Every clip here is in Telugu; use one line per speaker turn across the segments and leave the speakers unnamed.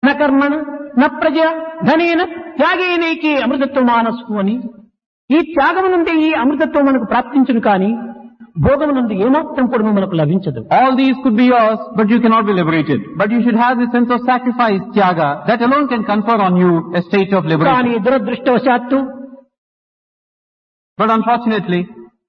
న కర్మణ న ప్రజ ధనేన త్యాగేనైకి అమృతత్వం మానసు అని ఈ త్యాగము నుండి ఈ అమృతత్వం మనకు ప్రాప్తించును కానీ భోగము నుండి ఏమాత్రం కూడా మనకు లభించదు.
All these could be yours, but you cannot be liberated. But you should have the sense of sacrifice, tyaga, that alone can confer on you a state of
కానీ
liberation.
దురదృష్టవశాత్తు
But unfortunately,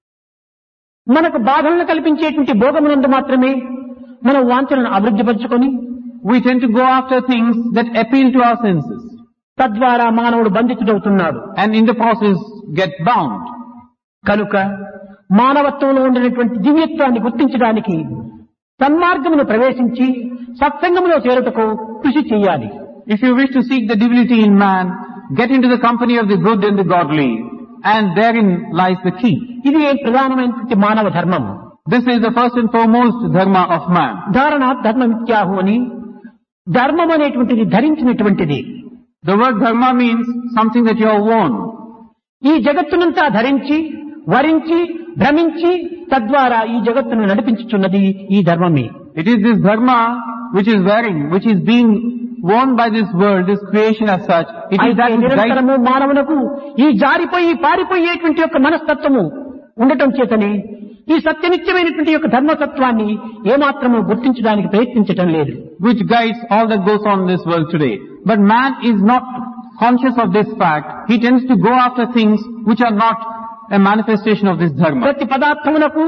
మనకు బాధలను కల్పించేటువంటి భోగమునందు మాత్రమే మనం వాంఛలను అభివృద్ధిపరచుకొని
we tend to go after things that appeal to our senses,
తద్వారా మానవుడు బంధితుడవుతున్నాడు.
and in the process get bound.
కనుక మానవత్వంలో ఉండినటువంటి దివ్యత్వాన్ని గుర్తించడానికి సన్మార్గమును ప్రవేశించి సత్సంగములో చేరుటకు కృషి చేయాలి.
If you wish to seek the divinity in man, get into the company of the good and the godly, and therein lies the key.
ఇది ప్రధానమైనటువంటి మానవ ధర్మం.
This is the first and foremost dharma of man.
ధారణాత్ ధర్మమిత్యాహు అని ధర్మం అనేటువంటిది ధరించినటువంటిది.
The word dharma means something that you have worn.
ఈ జగత్తునంతా ధరించి వరించి భ్రమించి తద్వారా ఈ జగత్తును నడిపించుచున్నది ఈ ధర్మమే.
It is this dharma which is wearing, which is being worn by this world, this creation as such. It is that
నిరంతరము మానవులకు ఈ జారిపోయి పారిపోయేటువంటి యొక్క మనస్తత్వము ఉండటం చేతనే ఈ సత్యనిత్యమైనటువంటి యొక్క ధర్మతత్వాన్ని ఏమాత్రము గుర్తించడానికి ప్రయత్నించటం లేదు.
which guides all that goes on in this world today. But man is not conscious of this fact. He tends to go after things which are not a manifestation of this dharma.
ప్రతి పదార్థమునకు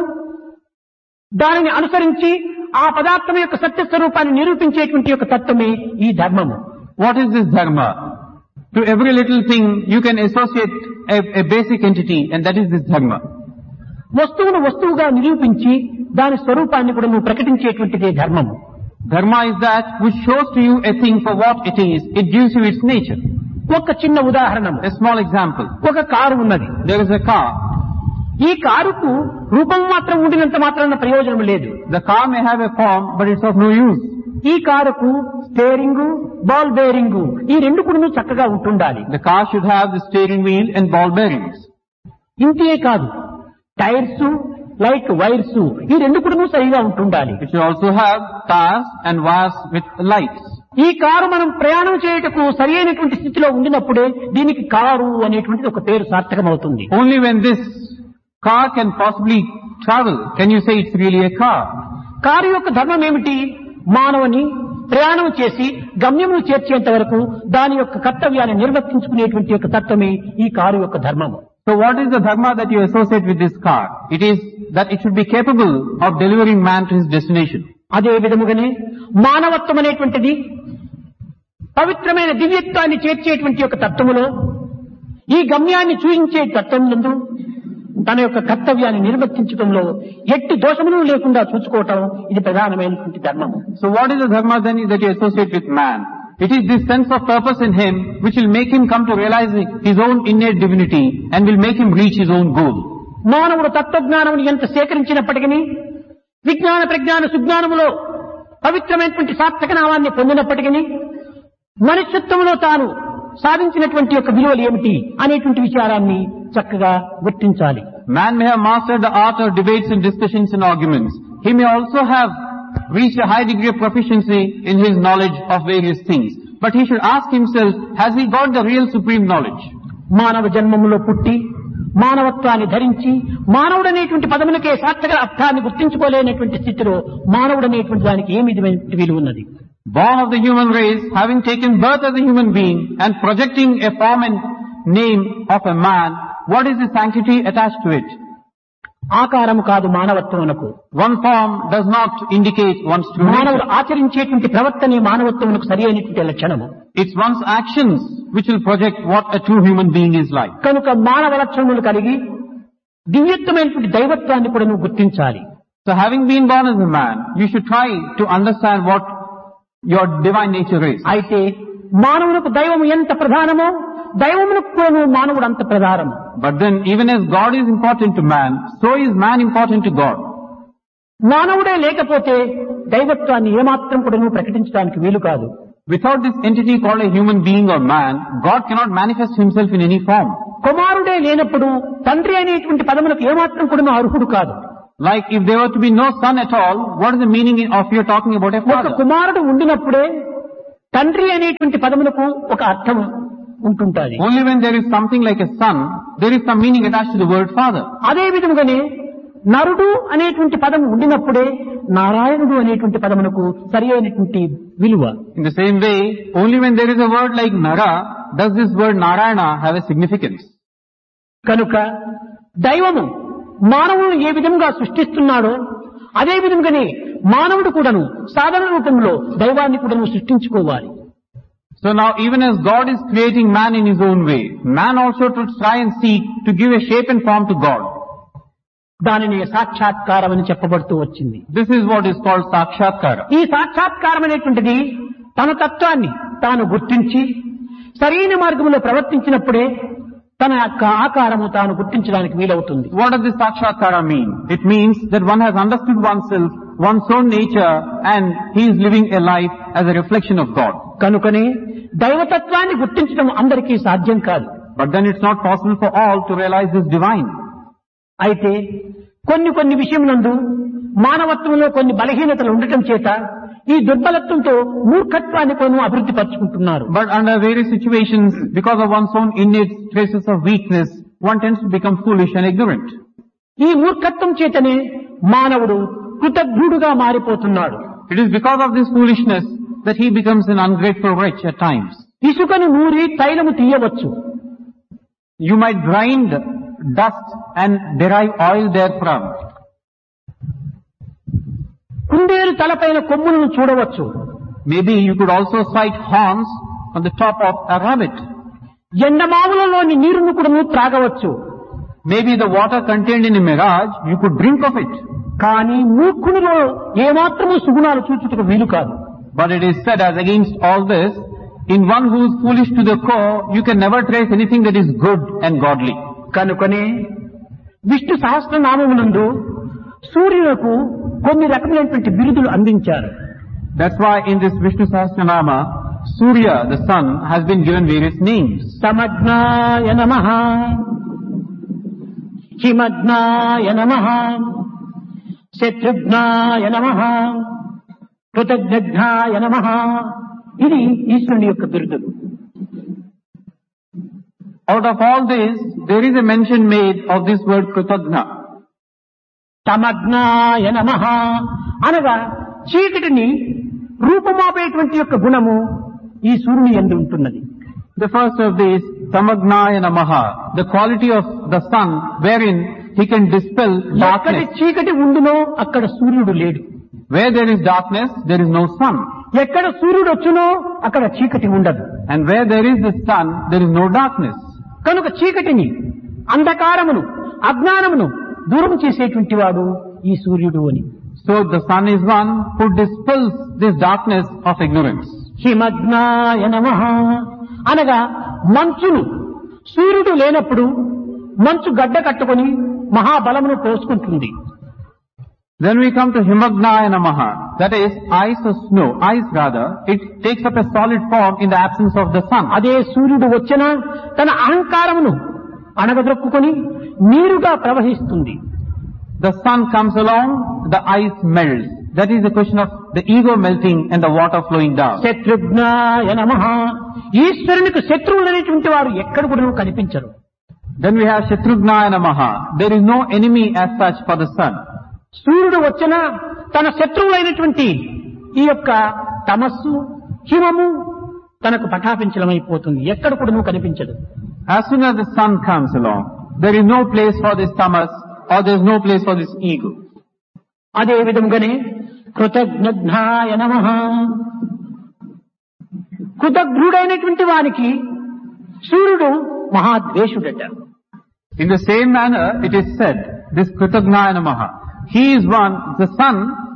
దానిని అనుసరించి ఆ పదార్థం యొక్క సత్యస్వరూపాన్ని నిరూపించేటువంటి యొక్క తత్వమే ఈ ధర్మము.
What is this dharma? To every little thing you can associate a basic entity, and that is this dharma.
వస్తువును వస్తువుగా నిరూపించి దాని స్వరూపాన్ని కూడా నువ్వు ప్రకటించేటువంటిదే ధర్మము.
Dharma is that which shows to you a thing for what it is. It gives you its nature.
ఒక చిన్న ఉదాహరణము.
A small example.
ఒక కారు ఉన్నది.
There is a car.
ఈ కారుకు రూపం మాత్రం ఉండినంత మాత్రాన ప్రయోజనం లేదు.
The car may have a form, but it's of no use.
ఈ కారుకు స్టీరింగ్ బాల్ బేరింగ్ ఈ రెండు కూడా చక్కగా ఉంటుండాలి.
The car should have the steering wheel and ball bearings.
ఇంతే కాదు, టైర్స్ లైక్ వైర్స్ ఈ రెండు కూడా సరిగా ఉంటుండాలి.
It should also have tires and wires with lights.
ఈ కారు మనం ప్రయాణం చేయుటకు సరైనటువంటి స్థితిలో ఉండినప్పుడే దీనికి కారు అనేటువంటిది ఒక పేరు సార్థకమవుతుంది.
Only when this car can possibly travel can you say it's really a car.
Car యొక్క ధర్మం ఏమిటి? మానవుని ప్రయాణం చేసి గమ్యమును చేర్చేంత వరకు దాని యొక్క కర్తవ్యాన్ని నిర్వర్తించుకునేటువంటి యొక్క తత్వమే ఈ కారు యొక్క ధర్మము.
So what is the dharma that you associate with this car? It is that it should be capable of delivering man to his destination.
అదే విధముగానే మానవత్వం అనేటువంటిది పవిత్రమైన దివ్యత్వాన్ని చేర్చేటువంటి యొక్క తత్వములో ఈ గమ్యాన్ని చూయించే తత్వమునందు తన యొక్క కర్తవ్యాన్ని నిర్వర్తించడంలో ఎట్టి దోషములు లేకుండా చూసుకోవటం ఇది ప్రధానమైనటువంటి ధర్మము.
So what is the dharma then that you associate with man? It is this sense of purpose in him which will make him come to realize his own innate divinity and will make him reach his own goal.
మానవుడు తత్వజ్ఞానమును ఎంత సేకరించినప్పటికీ విజ్ఞాన ప్రజ్ఞాన సుజ్ఞానములో పవిత్రమైనటువంటి సార్థక నామాన్ని పొందినప్పటికీ మనుష్యత్వంలో తాను సాధించినటువంటి యొక్క విలువలు ఏమిటి అనేటువంటి విచారాన్ని చక్కగా గుర్తించాలి.
Man may have mastered the art of debates and discussions and arguments. He may also have reached a high degree of proficiency in his knowledge of various things. But he should ask himself, has he got the real supreme knowledge?
మానవ జన్మములో పుట్టి మానవత్వాన్ని ధరించి మానవుడనేటువంటి పదములకే సార్థక అర్థాన్ని గుర్తించుకోలేనటువంటి స్థితిలో మానవుడనేటువంటి దానికి ఏమి విలువ ఉన్నది?
Born of the human race, having taken birth as a human being and projecting a form and name of a man, what is the sanctity attached to it?
ఆకారము కాదు మానవత్వమునకు.
One form does not indicate one's true
మానవుడు
nature.
ఆచరించేటువంటి ప్రవర్తనే మానవత్వమునకు సరి అయినటువంటి లక్షణము.
It's one's actions which will project what a true human being is like.
కనుక మానవ లక్షణములు కలిగి దివ్యత్వమైనటువంటి దైవత్వాన్ని కూడా నువ్వు గుర్తించాలి.
So having been born as a man, you should try to understand what your divine nature is.
అయితే మానవునికి దైవము ఎంత ప్రధానమో దైవమునకు కూడా మానవుడు అంత ప్రధానము.
But then even as God is important to man, so is man important to God.
మానవుడే లేకపోతే దైవత్వాన్ని ఏమాత్రం కూడా నువ్వు ప్రకటించడానికి వీలు కాదు.
Without this entity called a human being or man, God cannot manifest himself in any form.
కుమారుడే లేనప్పుడు తండ్రి అనేటువంటి పదములకు ఏమాత్రం కూడా అర్హుడు కాదు.
Like if there were to be no son at all, what is the meaning of your talking about a
ఒక
father?
కుమారుడు ఉండినప్పుడే తండ్రి అనేటువంటి పదములకు ఒక అర్థం ఉంటుంటుంది.
Only when there is something like a son, there is some meaning attached to the word father.
అదే విధముగానే నరుడు అనేటువంటి పదం ఉండినప్పుడే నారాయణుడు అనేటువంటి పదమునకు సరి అయినటువంటి విలువ.
In the same way, only when there is a word like Nara, does this word Narayana have a significance.
కనుక దైవము మానవుడు ఏ విధంగా సృష్టిస్తున్నాడో అదే విధంగానే మానవుడు కూడాను సాధన రూపంలో దైవాన్ని కూడాను సృష్టించుకోవాలి.
So now even as God is creating man in his own way, man also should try and seek to give a shape and form to God.
దానిని సాక్షాత్కారం అని చెప్పబడుతూ వచ్చింది.
This is what is called Sakshatkara.
ఈ సాక్షాత్కారం అనేటువంటిది తన తత్వాన్ని తాను గుర్తించి సరైన మార్గంలో ప్రవర్తించినప్పుడే తన యొక్క ఆకారము తాను గుర్తించడానికి వీలవుతుంది.
What does this Sakshatkara mean? It means that one has understood oneself, one's own nature, and he is living a life as a reflection of God.
కనుకనే దైవతత్వాన్ని గుర్తించడం అందరికీ సాధ్యం కాదు.
But then it's not possible for all to realize this divine.
అయితే కొన్ని విషయములందు మానవత్వంలో కొన్ని బలహీనతలు ఉండటం చేత ఈ దుర్బలత్వంతో మూర్ఖత్వాన్ని కొన్ని అభివృద్ధి పరుచుకుంటున్నారు.
But under various situations, because of one's own innate traces of weakness, one tends to become foolish and ignorant.
ఈ మూర్ఖత్వం చేతనే మానవుడు కృతజ్ఞుడుగా మారిపోతున్నాడు.
It is because of this foolishness that he becomes an ungrateful wretch at times.
ఇసుకను నూరి తైలము తీయవచ్చు.
You might grind dust and derive oil therefrom.
కుందేలు తలపైన కొమ్ములను చూడవచ్చు.
Maybe you could also sight horns on the top of a rabbit.
ఎండమావులలోని నీరును కూడా త్రాగవచ్చు.
Maybe the water contained in a mirage, you could drink of it.
కానీ మూర్ఖునిలో ఏమాత్రము సుగుణాలు చూచుటకు వీలు కాదు.
But it is said, as against all this, in one who is foolish to the core, you can never trace anything that is good and godly.
కనుకనే విష్ణు సహస్రనామమునందు సూర్యులకు కొన్ని రకమైనటువంటి బిరుదులు అందించారు.
That's why in this Vishnu Sahasranama, Surya, the sun, has been given various names.
సమజ్ఞాయ నమః, హిమజ్ఞాయ నమః, శత్రుఘ్నాయ నమః, కృతజ్ఞాయ నమః. ఇది ఈశ్వరుని యొక్క బిరుదులు.
Out of all this, there is a mention made of this word Kritagna.
సమజ్ఞాయ నమః అనగా చీకటిని రూపమాపేటువంటి యొక్క గుణము ఈ సూర్యుని యందు ఉంటున్నది.
The first of these, Samagnaya Namaha, the quality of the sun wherein he can dispel
ఎక్కడి
darkness.
చీకటి ఉండునో అక్కడ సూర్యుడు లేడు.
Where there is darkness, there is no sun.
ఎక్కడ సూర్యుడు వచ్చునో అక్కడ చీకటి ఉండదు.
And where there is the sun, there is no darkness.
కనుక చీకటిని, అంధకారమును, అజ్ఞానమును దూరం చేసేటువంటి వాడు ఈ సూర్యుడు అని.
So the sun is one who dispels this darkness of ignorance.
హిమజ్ఞాయ నమః అనగా మంచును, సూర్యుడు లేనప్పుడు మంచు గడ్డ కట్టుకొని మహాబలమును పోసుకుంటుంది.
Then we come to Himagnaya Namaha, that is ice or snow, ice rather, it takes up a solid form in the absence of the sun.
అదే సూర్యుడు వచ్చినా తన అహంకారమును అణగద్రొక్కుకొని నీరుగా ప్రవహిస్తుంది.
The sun comes along, the ice melts. That is the question of the ego melting and the water flowing down.
శత్రుఘ్నాయ నమః, ఈశ్వరునికి శత్రువులు అనేటువంటి వారు ఎక్కడ కూడా కనిపించరు.
Then we have Shatrugnaya Namaha. There is no enemy as such for the sun.
సూర్యుడు వచ్చినా తన శత్రువులైనటువంటి ఈ యొక్క తమస్సు, హిమము తనకు పటాపించలమైపోతుంది. ఎక్కడ కూడా కనిపించదు.
As soon as the sun comes along, there is no place for this tamas or there is no place for this ego.
అదే విధంగానే కృతజ్ఞాయ నమః, కృతజ్ఞుడైనటువంటి వానికి సూర్యుడు మహాద్వేషుడట.
In the same manner, it is said, this Kritagnaya Namaha, he is one, the sun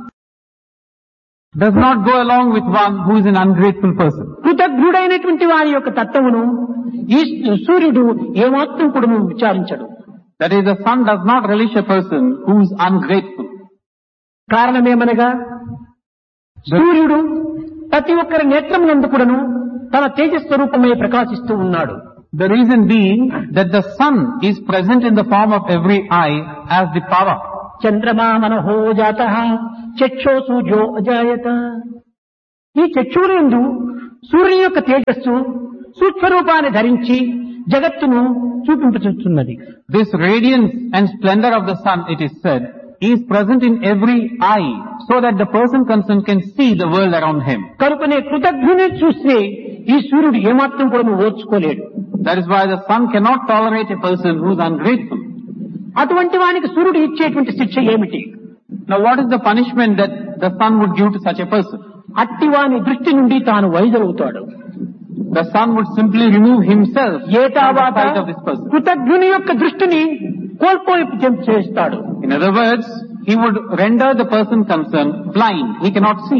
does not go along with one who is an ungrateful person.
కృతజ్ఞుడైనటువంటి వారి యొక్క తత్వమును ఈ సూర్యుడు ఏమాత్రం కూడా విచారించడు.
That is, the sun does not relish a person who is ungrateful.
కారణమేమనగా సూర్యుడు ప్రతి ఒక్కరి నేత్రమునందు కూడాను తన తేజస్వరూపమే ప్రకాశిస్తూ ఉన్నాడు.
The reason being that the sun is present in the form of every eye as the power.
చంద్రమా మనహో జాతః చక్షో సూర్యో అజాయత. ఈ చక్షువులందు సూర్యుని యొక్క తేజస్సు సూక్ష్మరూపాన్ని ధరించి జగత్తును చూపించుతున్నది.
This radiance and splendor of the sun, it is said, is present in every eye, so that the person concerned can see the world around him.
కనుకనే కృతజ్ఞుని చూస్తే ఈ సూర్యుడు ఏమాత్రం కూడా ఓర్చుకోలేడు.
That is why the sun cannot tolerate a person who is ungrateful.
అటువంటి వానికి సూర్యుడు ఇచ్చేటువంటి శిక్ష ఏమిటి?
Now what is the punishment that the sun would give to such a person?
అట్టి వాని దృష్టి నుండి తాను వైదొలుగుతాడు.
The sun would simply remove himself from the
ఏతావాత
sight of this person.
కృతజ్ఞుని యొక్క దృష్టిని కోల్పోయి చేస్తాడు.
In other words, he would render the person concerned blind. He cannot see.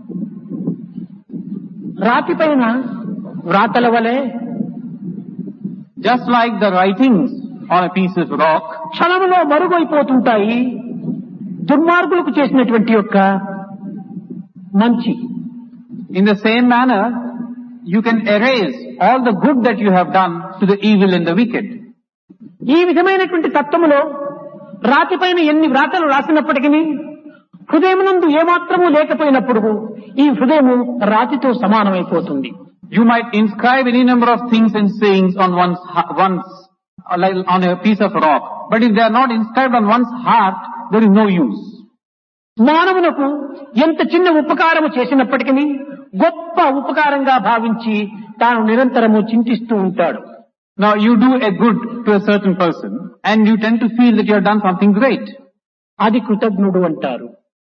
రాతి పైన వ్రాతల వలె
Just like the writings on a piece of rock,
క్షణంలో మరుగైపోతుంటాయి దుర్మార్గులకు చేసినటువంటి యొక్క మంచి.
in the same manner, you can erase all the good that you have done to the evil and the wicked.
ఈ విధమైనటువంటి తత్వములో రాతి పైన ఎన్ని వ్రాతలు రాసినప్పటికీ హృదయమునందు ఏమాత్రము లేకపోయినప్పుడు ఈ హృదయము రాతితో సమానమైపోతుంది.
You might inscribe any number of things and sayings on like on a piece of rock, but if they are not inscribed on one's heart, there is no use.
మానవునకు ఎంత చిన్న ఉపకారము చేసినప్పటికీ గొప్ప ఉపకారంగా భావించి తాను నిరంతరము చింతిస్తూ ఉంటాడు.
Now you do a good to a certain person and you tend to feel that you have done something great.
అది కృతజ్ఞుడు అంటారు.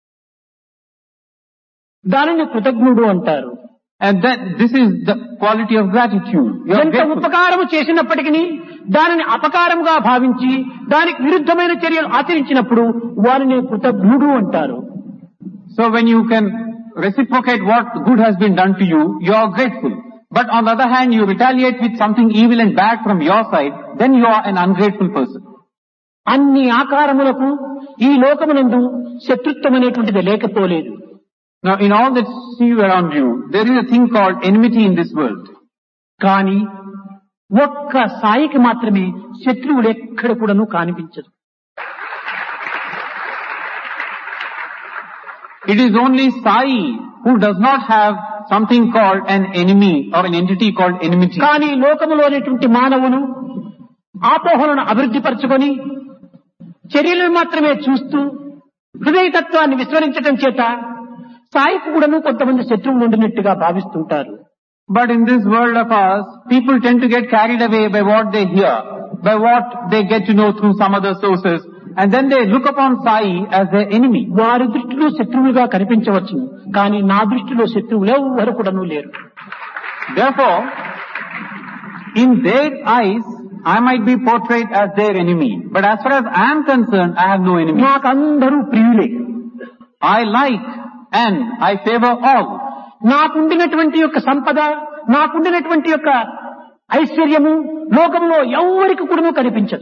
దానిని కృతజ్ఞుడు అంటారు.
And that this is the quality of gratitude. You are
ఎంత
grateful.
ఉపకారము చేసినప్పటికీ దానిని అపకారముగా భావించి దానికి విరుద్ధమైన చర్యలు ఆచరించినప్పుడు వారిని కృతజ్ఞుడు అంటారు.
So when you can reciprocate what good has been done to you, you are grateful. But on the other hand, you retaliate with something evil and bad from your side, then you are an ungrateful person.
అన్ని ఆకారములకు ఈ లోకమునందు శత్రుత్వం అనేటువంటిది లేకపోలేదు.
Now in all that see around you, there is a thing called enmity in this world.
కానీ ఒక్క సాయికి మాత్రమే శత్రువులు ఎక్కడ కూడాను కనిపించదు.
It is only Sai who does not have something called an enemy or an entity called enmity.
కానీ లోకములోనేటువంటి మానవులు ఆపోహలను అభివృద్ధి పరచుకొని చర్యలను మాత్రమే చూస్తూ హృదయతత్వాన్ని విస్మరించడం చేత సాయికి కూడాను కొంతమంది శత్రువులు ఉండినట్టుగా భావిస్తుంటారు.
But in this world of ours, people tend to get carried away by what they hear, by what they get to know through some other sources, and then they look upon Sai as their enemy.
వారి దృష్టిలో శత్రువులుగా కనిపించవచ్చు, కానీ నా దృష్టిలో శత్రువులు ఎవరు కూడాను లేరు.
Therefore, in their eyes, I might be portrayed as their enemy, but as far as I am concerned, I have no enemy.
నాకు అందరూ ప్రియులే.
I like and I favor all.
నాకుండినటువంటి యొక్క సంపద, నాకుండినటువంటి యొక్క ఐశ్వర్యము లోకంలో ఎవరికి కూడాను కనిపించదు.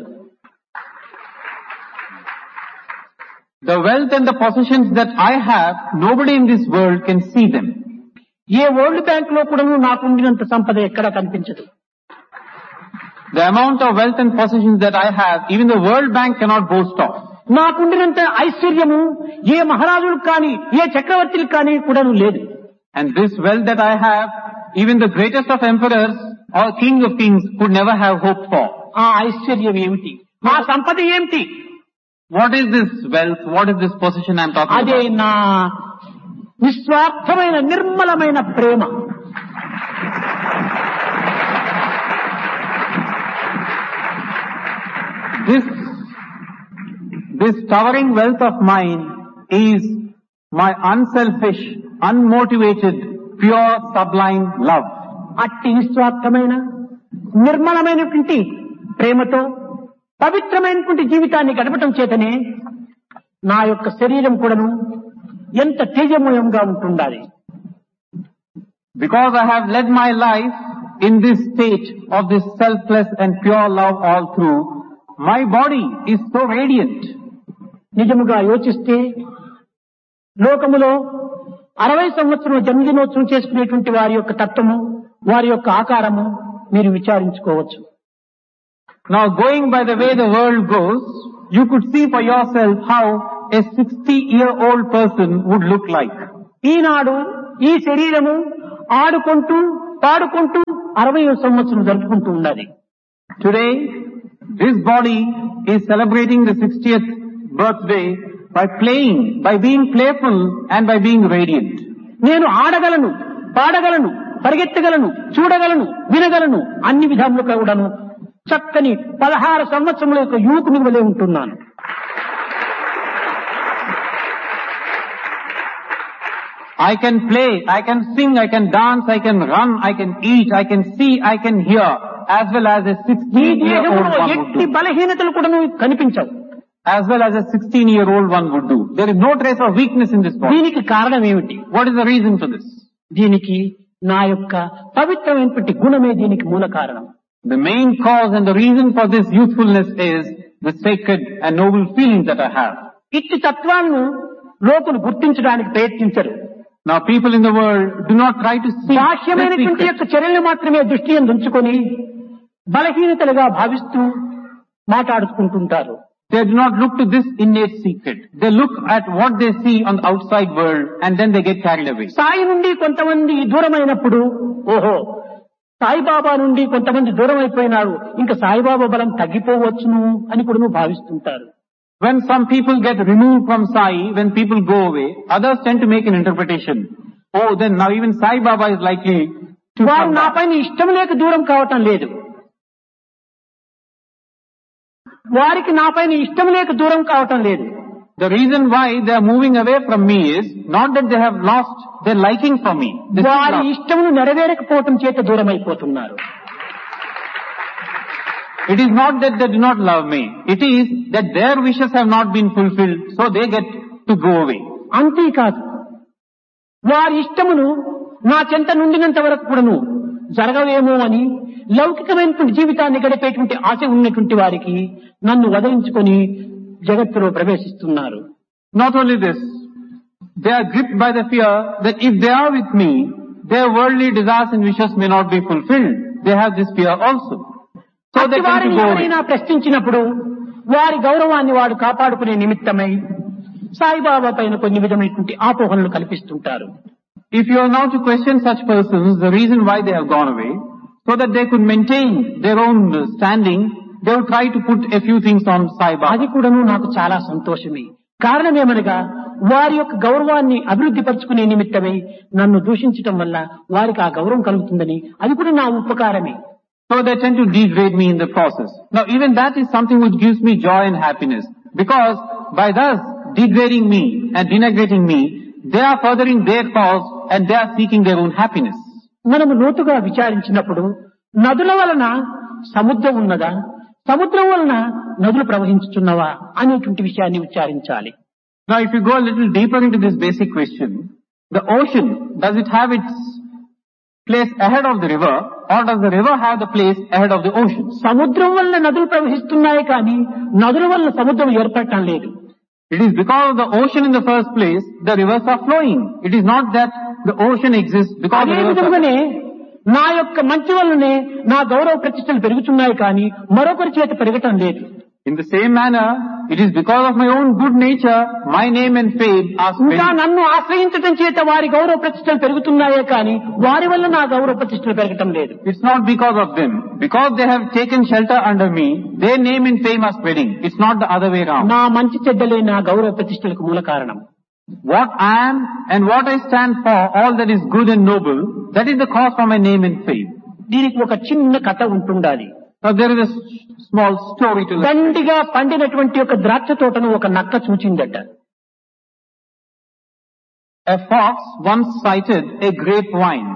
The wealth and the possessions that I have, nobody in this world can see them.
A world bank లో కూడాను నాకుండినంత సంపద ఎక్కడా కనిపించదు.
The amount of wealth and possessions that I have, even the World Bank cannot boast of.
నాకుండినంత ఐశ్వర్యము ఏ మహారాజులకు కానీ ఏ చక్రవర్తులకు కానీ కూడాను లేదు.
And this wealth that I have, even the greatest of emperors or kings of kings could never have hoped for.
ఆ ఐశ్వర్యం ఏమిటి? ఆ సంపద ఏమిటి?
What is this wealth? What is this possession I am talking
అదే
about?
నా నిస్వార్థమైన నిర్మలమైన ప్రేమ.
This towering wealth of mine is my unselfish, unmotivated, pure, sublime love.
అట్టి నిస్వార్థమైన నిర్మలమైనటువంటి ప్రేమతో పవిత్రమైనటువంటి జీవితాన్ని గడపటం చేతనే నా యొక్క శరీరం కూడాను ఎంత తేజమయంగా ఉంటుండాలి.
Because I have led my life in this state of this selfless and pure love all through, my body is so radiant.
నిజముగా యోచిస్తే లోకములో 60 సంవత్సరం జన్మదినోత్సవం చేసుకునేటువంటి వారి యొక్క తత్వము, వారి యొక్క ఆకారము మీరు విచారించుకోవచ్చు.
Now going by the way the world goes, you could see for yourself how a 60-year-old person would look like.
ఈనాడు ఈ శరీరము ఆడుకుంటూ పాడుకుంటూ 60వ సంవత్సరం జరుపుకుంటూ ఉన్నది.
Today, this body is celebrating the 60th birthday by playing, by being playful and by being radiant.
నేను ఆడగలను, పాడగలను, పరిగెత్తగలను, చూడగలను, వినగలను, అన్ని విధాలుగా కూడాను చక్కని 16 సంవత్సరముల యొక్క యువకుని వలె ఉంటున్నాను.
I can play, I can sing, I can dance, I can run, I can eat, I can see, I can hear, as well as a
ఈ
16-year-old
దేహంలో
one would
ఎట్టి
do.
బలహీనతలు కూడాను కనిపించవు.
As well as a 16-year-old one would do. There is no trace of weakness in this body.
దీనికి కారణం ఏమిటి?
What is the reason for this?
దీనికి నా యొక్క పవిత్రమైనటువంటి గుణమే దీనికి మూల కారణం.
The main cause and the reason for this youthfulness is the sacred and noble feelings that I have.
ఇట్టి తత్వాలను లోకులు గుర్తించడానికి ప్రయత్నించరు.
Now people in the world do not try to see this
బాహ్యమైనటువంటి
secret.
యొక్క చర్యలు మాత్రమే దృష్టి ఉంచుకొని బలహీనతలుగా భావిస్తూ మాట్లాడుకుంటుంటారు.
They do not look to this innate secret. They look at what they see on the outside world and then they get carried away.
Sai నుండి కొంతమంది దూరమైనప్పుడు ఓహో సాయిబాబా నుండి కొంతమంది దూరం అయిపోయినాడు, ఇంకా సాయిబాబా బలం తగ్గిపోవచ్చును అని కూడా భావిస్తుంటారు.
When some people get removed from Sai, when people go away, others tend to make an interpretation. Oh, then now even Sai Baba is likely to
వారు
come
నా
back.
పైన ఇష్టం లేక దూరం కావటం లేదు, వారికి నా పైన ఇష్టం లేక దూరం కావటం లేదు.
The reason why they are moving away from me is not that they have lost their liking for me. They still
వారి
love.
ఇష్టమును నెరవేరకపోవటం చేత దూరం అయిపోతున్నారు.
It is not that they do not love me. It is that their wishes have not been fulfilled, so they get to go away.
అంతేకాదు వారి ఇష్టమును నా చెంత నుండినంత వరకు కూడాను జరగవేమో అని లౌకికమైనటువంటి జీవితాన్ని గడిపేటువంటి ఆశ ఉన్నటువంటి వారికి నన్ను వదిలించుకొని జగత్తులో ప్రవేశిస్తున్నారు.
Not only this, they are gripped by the fear that if they are with me, their worldly desires and wishes may not be fulfilled. They have this fear also. So they tend
వారిని
to go away.
ఎవరైనా ప్రశ్నించినప్పుడు వారి గౌరవాన్ని వాడు కాపాడుకునే నిమిత్తమై సాయిబాబా పైన కొన్ని విధమైనటువంటి ఆపోహనలు కల్పిస్తుంటారు.
If you are now to question such persons, the reason why they have gone away, so that they could maintain their own standing, they will try to put a few things on Sai Baba.
అది కూడాను నాకు చాలా సంతోషమే. కారణమేమనగా వారి యొక్క గౌరవాన్ని అభివృద్ధి పరుచుకునే నిమిత్తమై నన్ను దూషించటం వల్ల వారికి ఆ గౌరవం కలుగుతుందని అది కూడా నా ఉపకారమే.
So they tend to degrade me in the process. Now even that is something which gives me joy and happiness, because by thus degrading me and denigrating me, they are furthering their cause and they are seeking their own happiness.
మనము లోతుగా విచారించినప్పుడు నదుల వలన సముద్రం ఉన్నదా, సముద్రం వలన నదులు ప్రవహించుతున్నవా అనేటువంటి విషయాన్ని విచారించాలి.
Now if you go a little deeper into this basic question, the ocean, does it have its place ahead of the river, or does the river have the place ahead of the ocean?
సముద్రం వలన నదులు ప్రవహిస్తున్నాయి కానీ నదుల వలన సముద్రం ఏర్పడటం లేదు.
It is because of the ocean in the first place, the rivers are flowing. It is not that the ocean exists because
అదే
the rivers are
విధంగానే నా యొక్క మంచి వల్లనే నా గౌరవ ప్రతిష్టలు పెరుగుతున్నాయి కానీ మరొకరి చేత పెరగటం లేదు.
In the same manner, it is because of my own good nature, my name and fame are
ఇంకా
spreading.
నన్ను ఆశ్రయించడం చేత వారి గౌరవ ప్రతిష్టలు పెరుగుతున్నాయే కానీ వారి వల్ల నా గౌరవ ప్రతిష్టలు పెరగటం లేదు.
It's not because of them. Because they have taken shelter under me, their name and fame are spreading. It's not the other way around.
నా మంచి చెడ్డలే నా గౌరవ ప్రతిష్టలకు మూల కారణం.
What I am and what I stand for, all that is good and noble, that is the cause for my name and fame.
దీనికి ఒక చిన్న కథ ఉంటుండాలి.
Now there is a small story to this.
దండిగా పండినటువంటి ఒక ద్రాక్ష తోటను ఒక నక్క చూచిందట.
A fox once sighted a grapevine.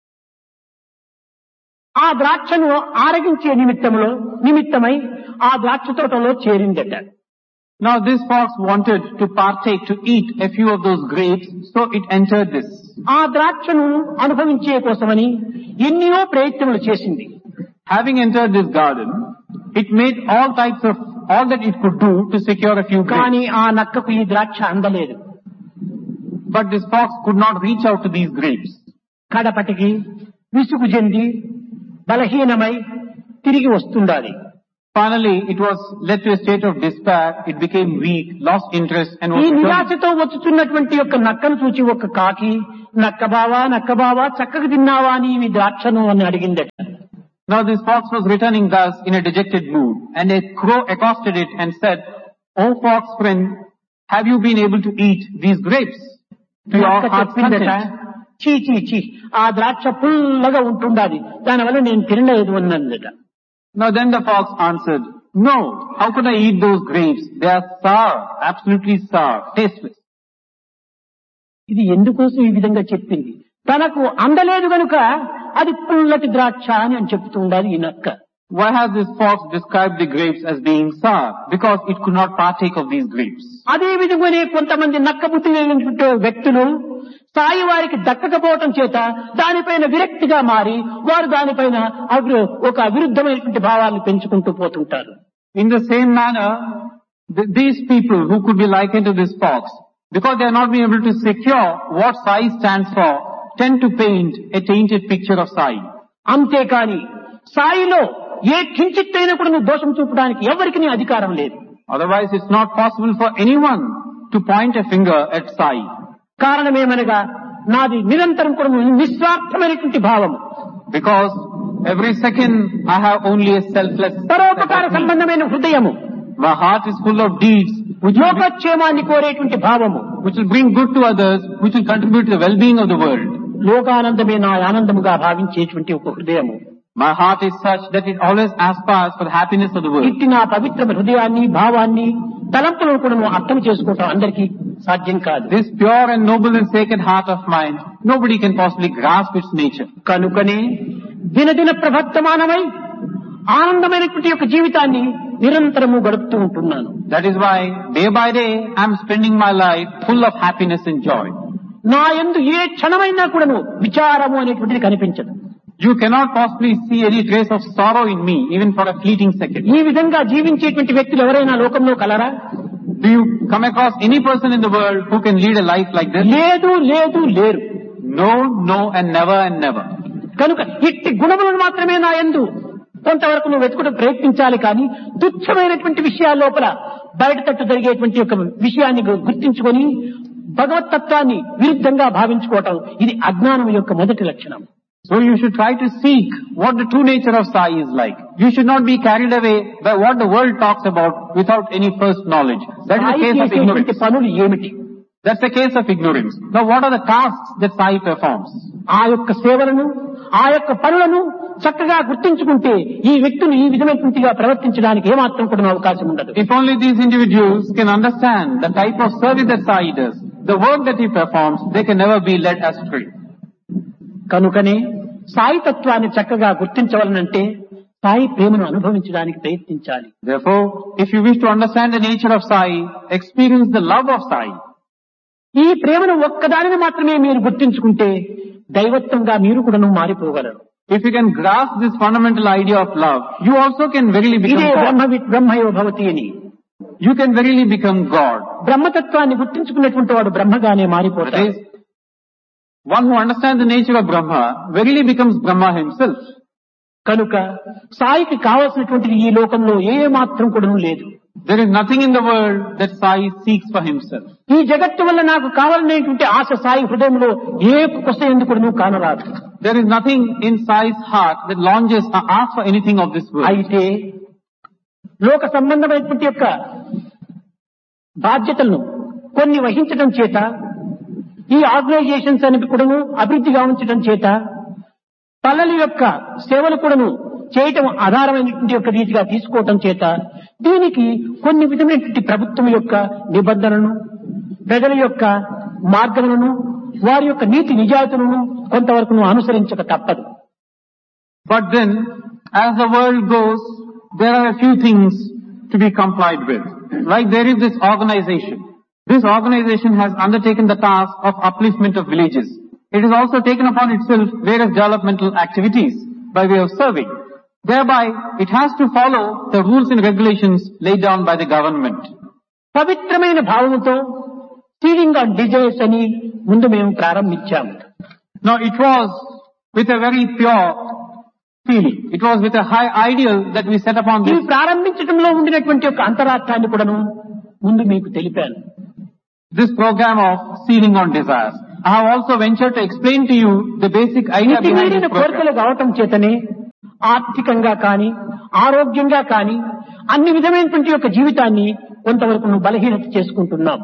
ఆ ద్రాక్షను ఆరగించే నిమిత్తమై ఆ ద్రాక్ష తోటలో చేరిందట.
Now this fox wanted to partake, to eat a few of those grapes, so it entered this.
ఆ ద్రాక్షను అనుభవించే కోసమని ఎన్నో ప్రయత్నములు చేసింది.
Having entered this garden, it made all that it could do to secure a few grapes.
కానీ ఆ నక్కకు ఈ ద్రాక్ష అందలేదు.
But this fox could not reach out to these grapes.
కడపటికి విసుగు చెంది బలహీనమై తిరిగి వస్తుండాలి.
Finally, it was led to a state of despair. It became weak, lost interest, and
ఈ
was returned.
నిరాశతో వచ్చుతున్నటువంటి యొక్క నక్కను చూచి ఒక కాకి నక్కబావా చక్కగా తిన్నావా అని ఇవి ద్రాక్షను అని అడిగిందట.
Now this fox was returning thus in a dejected mood, and a crow accosted it and said, "O fox friend, have you been able to eat these grapes to your
నక్క
heart's
చెప్పిందట,
content?"
చీ ఆ ద్రాక్ష పుల్లగా ఉంటుండాలి, దానివల్ల నేను తినలేదు అన్నదట.
Now then the fox answered, "No, how could I eat those grapes? They are sour, absolutely sour, tasteless."
ఇది ఎందుకోసం ఈ విధంగా చెప్పింది? తనకు అందలేదు గనుక అది పుల్లటి ద్రాక్ష అని చెప్తూ ఉండాలి ఈ నక్క.
Why has this fox described the grapes as being sour? Because it could not partake of these grapes.
అదే విధంగానే కొంతమంది నక్క బుద్ధి కలిగినటువంటి వ్యక్తులు సాయి వారికి దక్కకపోవటం చేత దానిపైన విరక్తిగా మారి వారు దానిపైన ఒక అవిరుద్ధమైనటువంటి భావాలను పెంచుకుంటూ పోతుంటారు.
In the same manner, these people who could be likened to this fox, because they are not being able to secure what Sai stands for, tend to paint a tainted picture of Sai.
అంతేకాని సాయిలో ఏ కించిత్తైనా కూడా నువ్వు దోషం చూపడానికి ఎవరికి అధికారం లేదు.
Otherwise, it's not possible for anyone to point a finger at Sai.
కారణమేమనగా నాది నిరంతరం కూడా నిస్వార్థమైనటువంటి భావం.
Because every second I have only a selfless,
పరోపకార సంబంధమైన హృదయము.
my heart is full of deeds
లోకక్షేమాన్ని కోరేటువంటి భావము,
which will bring good to others, which will contribute to the well-being of the world.
లోకానందమే నా ఆనందముగా భావించేటువంటి ఒక హృదయము.
My heart is such that it always aspires for the happiness of the world.
ఇట్టి నా పవిత్ర హృదయాన్ని భావాన్ని తలంపులను కూడా నువ్వు అర్థం చేసుకోవటం అందరికీ సాధ్యం కాదు.
This pure and noble and sacred heart of mine, nobody can possibly grasp its nature.
కనుకనే దినదిన ప్రవర్తమానమై ఆనందమైనటువంటి యొక్క జీవితాన్ని నిరంతరము గడుపుతూ ఉంటున్నాను.
That is why day by day I am spending my life full of happiness and joy.
నా యందు ఏ క్షణమైనా కూడాను విచారము అనేటువంటిది కనిపించదు.
You cannot possibly see any trace of sorrow in me, even for a fleeting second.
ఈ విధంగా జీవించేటువంటి వ్యక్తులు ఎవరైనా లోకంలో కలరా?
Do you come across any person in the world who can lead a life like this?
లేరు.
No, and never.
కనుక ఇట్టి గుణములను మాత్రమే నా యందు కొంతవరకు నువ్వు వెతుకుటకు ప్రయత్నించాలి కానీ తుచ్చమైనటువంటి విషయాల లోపల బయట తట్టు జరిగేటువంటి యొక్క విషయాన్ని గుర్తించుకొని భగవతత్వాన్ని విరుద్ధంగా భావించుకోవటం ఇది అజ్ఞానం యొక్క మొదటి లక్షణం.
So you should try to seek what the true nature of Sai is like. You should not be carried away by what the world talks about without any first knowledge. That is the case of ignorance.
పనులు ఏమిటి?
That's the case of ignorance. Now what are the tasks that Sai performs?
ఆ యొక్క సేవలను ఆ యొక్క పనులను చక్కగా గుర్తించుకుంటే ఈ వ్యక్తులు ఈ విధమైనగా ప్రవర్తించడానికి ఏమాత్రం కూడా అవకాశం ఉండదు.
If only these individuals can understand the type of service that Sai does, the work that he performs, they can never be led astray.
కనుకనే సాయి తత్వాన్ని చక్కగా గుర్తించవలనంటే సాయి ప్రేమను అనుభవించడానికి ప్రయత్నించాలి.
Therefore, if you wish to understand the nature of Sai, experience the love of Sai.
ఈ ప్రేమను ఒక్కదానిని మాత్రమే మీరు గుర్తించుకుంటే దైవత్వంగా మీరు కూడా మారిపోగలరు.
If you can grasp this fundamental idea of love, you also can verily become
ఇదే
God.
బ్రహ్మయో భవతి అని.
You can verily become God.
బ్రహ్మతత్వాన్ని గుర్తించుకున్నటువంటి వాడు బ్రహ్మగానే
That
మారిపోతాడు.
is, one who understands the nature of Brahma verily becomes Brahma himself.
కనుక సాయికి కావలసినటువంటిది ఈ లోకంలో ఏ మాత్రం కూడా లేదు.
There is nothing in the world that Sai seeks for himself.
ఈ జగత్తు వల్ల నాకు కావాలనేటువంటి ఆశ సాయి హృదయంలో ఏ కొస ఎందుకు కూడా కానరాదు.
There is nothing in Sai's heart that longes or asks for anything of this world.
అయితే లోక సంబంధమైనటువంటి యొక్క బాధ్యతలను కొన్ని వహించడం చేత ఈ ఆర్గనైజేషన్స్ అని కూడాను అభివృద్ధి గావించడం చేత పల్లెల యొక్క సేవలు కూడాను చేయటం ఆధారమైనటువంటి యొక్క రీతిగా తీసుకోవటం చేత దీనికి కొన్ని విధమైనటువంటి ప్రభుత్వం యొక్క నిబంధనలను ప్రజల యొక్క మార్గములను వారి యొక్క నీతి నిజాయితీలను కొంతవరకు అనుసరించక తప్పదు.
But then, as the world goes, there are a few things to be complied with. Like there is this organization. This organization has undertaken the task of upliftment of villages. It has also taken upon itself various developmental activities by way of serving. Thereby, it has to follow the rules and regulations laid down by the government.
పవిత్రమైన భావముతో ఫీలింగ్ ఆన్ డిజైర్స్ అని ముందు మేము ప్రారంభించాము.
Now, it was with a very pure stealing. It was with a high ideal that we set upon
ఈ
this.
ప్రారంభించడంలో ఉండినటువంటి యొక్క అంతరార్థాన్ని కూడాను ముందు మీకు తెలిపాను.
This program of sealing on desires. I have also ventured to explain to you the basic idea behind
మితిమీరిన
this program.
కోరికలు కావటం చేతనే ఆర్థికంగా కానీ ఆరోగ్యంగా కానీ అన్ని విధమైనటువంటి యొక్క జీవితాన్ని కొంతవరకు బలహీనత చేసుకుంటున్నాం.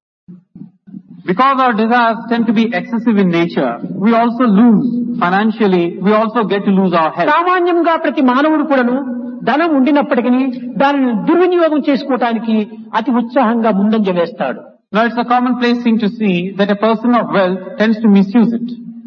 Because our desires tend to be excessive in nature, we also lose financially, we also get to lose our health.
సామాన్యంగా ప్రతి మానవుడు కూడాను ధనం ఉండినప్పటికీ దానిని దుర్వినియోగం చేసుకోవటానికి అతి ఉత్సాహంగా ముందంజ వేస్తాడు.
Now it's a commonplace thing to see that a person of wealth tends to misuse it.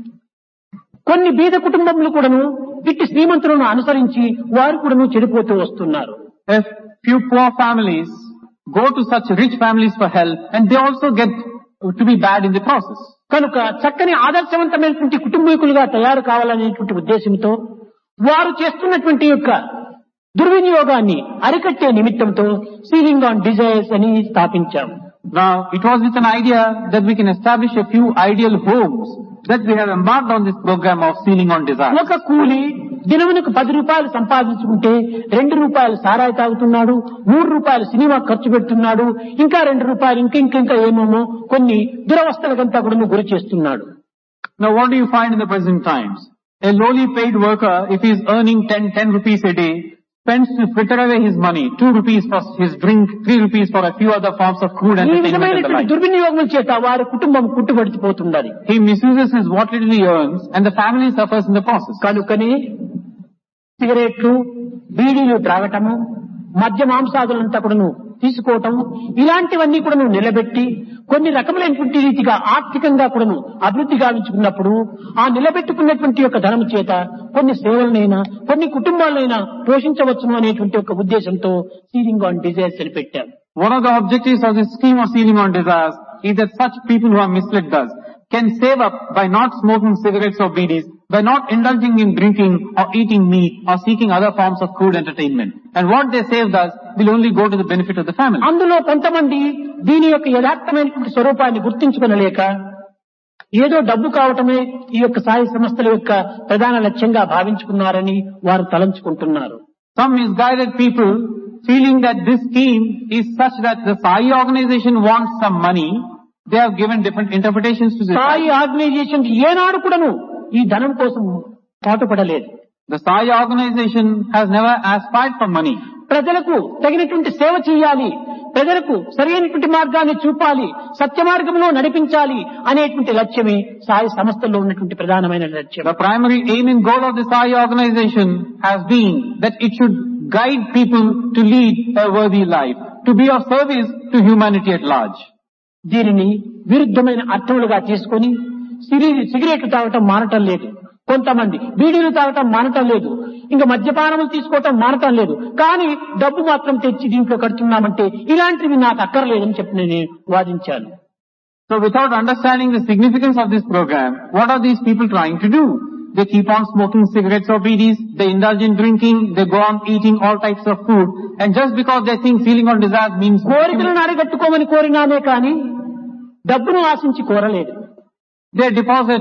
కొన్ని బీద కుటుంబములు కూడాను ఇట్టి శ్రీమంతులను అనుసరించి వారు కూడాను చెడిపోతూ వస్తున్నారు.
A few poor families go to such rich families for help and they also get to be bad in the process.
కనుక చక్కని ఆదర్శవంతమైనటువంటి కుటుంబీకులుగా తయారు కావాలనేటువంటి ఉద్దేశంతో వారు చేస్తున్నటువంటి యొక్క దుర్వినియోగాన్ని అరికట్టే నిమిత్తంతో సీలింగ్ ఆన్ డిజైర్స్ అని స్థాపించాము.
Now it was with an idea that we can establish a few ideal homes that we have embarked on this program of sealing on desires.
ఒక కూలి దినమునకు 10 రూపాయలు సంపాదించుకుంటే 2 రూపాయలు సారాయి తాగుతున్నాడు, 3 రూపాయలు సినిమా ఖర్చు పెడుతున్నాడు, ఇంకా 2 రూపాయలు ఇంకా ఏమేమో కొన్ని దురవస్థలకంతా కూడా గురి చేస్తున్నాడు.
Now what do you find in the present times? A lowly paid worker, if he is earning 10 rupees a day, spends to fritter away his money, 2 rupees for his drink, 3 rupees for a few other forms of food
ఈ
entertainment and the
విధమైనటువంటి
like.
దుర్వినియోగం చేత వారి కుటుంబం కుట్టుబడిపోతున్నది.
He misuses his what little he earns and the family suffers in the process.
కనుకని సిగరెట్లు, బీడీలు త్రాగటము, మద్య మాంసాదులంతా కూడాను తీసుకోవటం, ఇలాంటివన్నీ కూడాను నిలబెట్టి కొన్ని రకములైనటువంటి రీతిగా ఆర్థికంగా కూడాను అభివృద్ధి గావించుకున్నప్పుడు ఆ నిలబెట్టుకున్నటువంటి యొక్క ధనము చేత కొన్ని సేవలనైనా కొన్ని కుటుంబాలనైనా పోషించవచ్చును అనేటువంటి ఒక ఉద్దేశంతో సీలింగ్ ఆన్ డిజైర్స్ అని పెట్టాం.
One of the objectives of this scheme of sealing on desires is that such people who are misled thus can save up by not smoking cigarettes or beedies, by not indulging in drinking or eating meat or seeking other forms of crude entertainment. And what they save thus will only go to the benefit of the family.
అందులో కొంతమంది దీని యొక్క యథార్థమైనటువంటి స్వరూపాన్ని గుర్తించుకొనలేక ఏదో డబ్బు కావటమే ఈ యొక్క సాయి సంస్థల యొక్క ప్రధాన లక్ష్యంగా భావించుకున్నారని వారు తలంచుకుంటున్నారు.
Some misguided people feeling that this scheme is such that the Sai organization wants some money, they have given different interpretations to this.
Sai organisation ఏనాడు కూడాను ఈ ధనం కోసం పాటుపడలేదు.
The Sai organization has never aspired for money.
ప్రజలకు తగినటువంటి సేవ చేయాలి, ప్రజలకు సరైనటువంటి మార్గాన్ని చూపాలి, సత్య మార్గంలో నడిపించాలి అనేటువంటి లక్ష్యమే సాయి సంస్థల్లో ఉన్నటువంటి ప్రధానమైన లక్ష్యం.
The primary aim and goal of the Sai organization has been that it should guide people to lead a worthy life, to be of service to humanity at large.
దీనిని విరుద్ధమైన అర్థములుగా తీసుకొని సిగరెట్లు తాగటం మానటం లేదు, కొంతమంది బీడీలు తాగటం మానటం లేదు, ఇంకా మద్యపానములు తీసుకోవటం మానటం లేదు, కానీ డబ్బు మాత్రం తెచ్చి దీంట్లో కడుతున్నామంటే ఇలాంటివి నాకు అక్కర్లేదని చెప్పి నేను వాదించాను.
So without understanding the significance of this program, what are these people trying to do? They keep on smoking cigarettes or beedies, they indulge in drinking, they go on eating all types of food, and just because they think sealing on desires means
కోరికలను అరిగట్టుకోమని కోరినామే కానీ డబ్బును ఆశించి కోరలేదు.
they deposit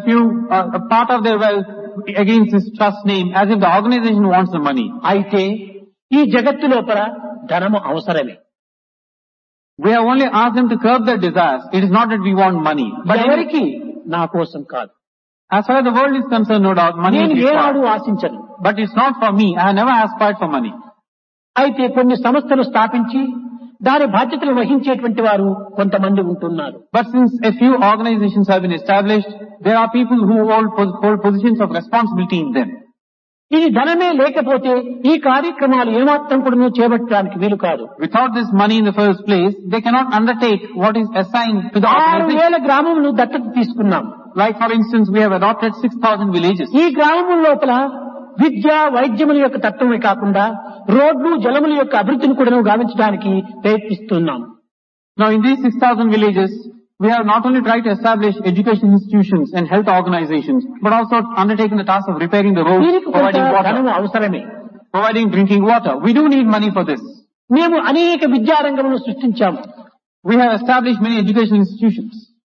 a part of their wealth against this trust name as if the organization wants the money.
అయితే ఈ జగత్తు లోపల ధనము అవసరమే.
We have only asked them to curb their desires. It is not that we want money. But
ఎవరికి? నా కోసం కాదు.
as far as the world is concerned, no doubt, money
నేను
is
ఏనాడు
required.
ఆశించను.
But it's not for me. I have never aspired for money.
అయితే కొన్ని సంస్థలు స్థాపించి దాని బాధ్యతలు వహించేటువంటి వారు కొంతమంది ఉంటున్నారు.
But since a few organizations have been established, there are people who hold positions of responsibility in them.
ఇది ధనమే లేకపోతే ఈ కార్యక్రమాలు ఏమాత్రం కూడా చేపట్టడానికి వీలు కాదు.
Without this money in the first place, they cannot undertake what is assigned to the organization.
6,000 గ్రామములు దత్తత తీసుకున్నాం.
Like for instance, we have adopted 6,000 villages.
ఈ గ్రామముల లోపల విద్య వైద్యముల యొక్క తత్వమే కాకుండా రోడ్లు జలముల యొక్క అభివృద్ధిని కూడా గావించడానికి ప్రయత్నిస్తున్నాం.
Now in these 6,000 villages, we have not only tried to establish education institutions and health organizations, but also undertaken the task of repairing the roads,
దీనికి
providing
కొంత
water,
ధనము అవసరమే.
providing drinking water. We do need money for this.
మేము అనేక విద్యారంగములను సృష్టించాము.
We have established many education institutions.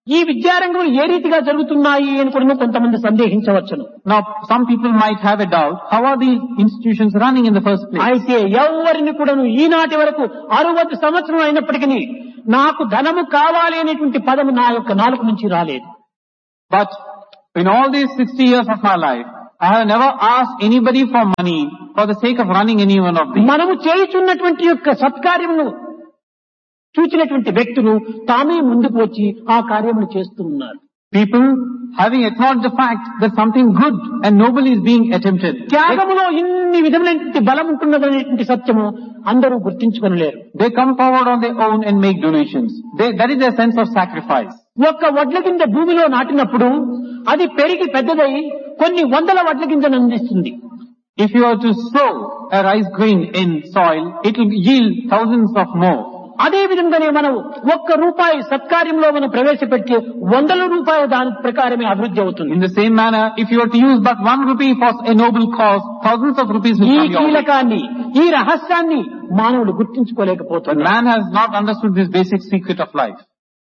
ఈ విద్యారంగంలో ఏ రీతిగా జరుగుతున్నాయి అని కూడా కొంతమంది సందేహించవచ్చును.
Now, some people might have a doubt, how are these institutions running in the first place?
అయితే ఎవరిని కూడాను ఈనాటి వరకు 60 సంవత్సరం అయినప్పటికీ నాకు ధనము కావాలి అనేటువంటి పదము నా యొక్క నాలుక నుంచి రాలేదు.
But in all these 60 years of my life, I have never asked anybody for money for the sake of running any one of these.
మనము చేయుచున్నటువంటి యొక్క సత్కార్యమును చూచినటువంటి వ్యక్తులు తామే ముందుకు వచ్చి ఆ కార్యములు చేస్తూ ఉన్నారు.
People having acknowledged the fact that something good and noble is being attempted.
త్యాగములో ఇన్ని విధమైనటువంటి బలం ఉంటున్నదనేటువంటి సత్యము అందరూ గుర్తించుకొనలేరు.
They come forward on their own and make donations. That is their sense of sacrifice.
ఒక్క వడ్ల గింజ భూమిలో నాటినప్పుడు అది పెరిగి పెద్దదై కొన్ని వందల వడ్ల గింజను అందిస్తుంది.
If you are to sow a rice grain in soil, it will yield thousands of more.
అదే విధంగానే మనం ₹1 సత్కార్యంలో మనం ప్రవేశపెట్టి ₹100 దాని ప్రకారమే అభివృద్ధి అవుతుంది.
In the same manner, if you are to use but ₹1 for a noble cause, thousands of rupees will
ఈ
come your way.
కీలకాన్ని ఈ రహస్యాన్ని మానవుడు గుర్తించుకోలేకపోతున్నాడు.
Man has not understood this basic secret of life.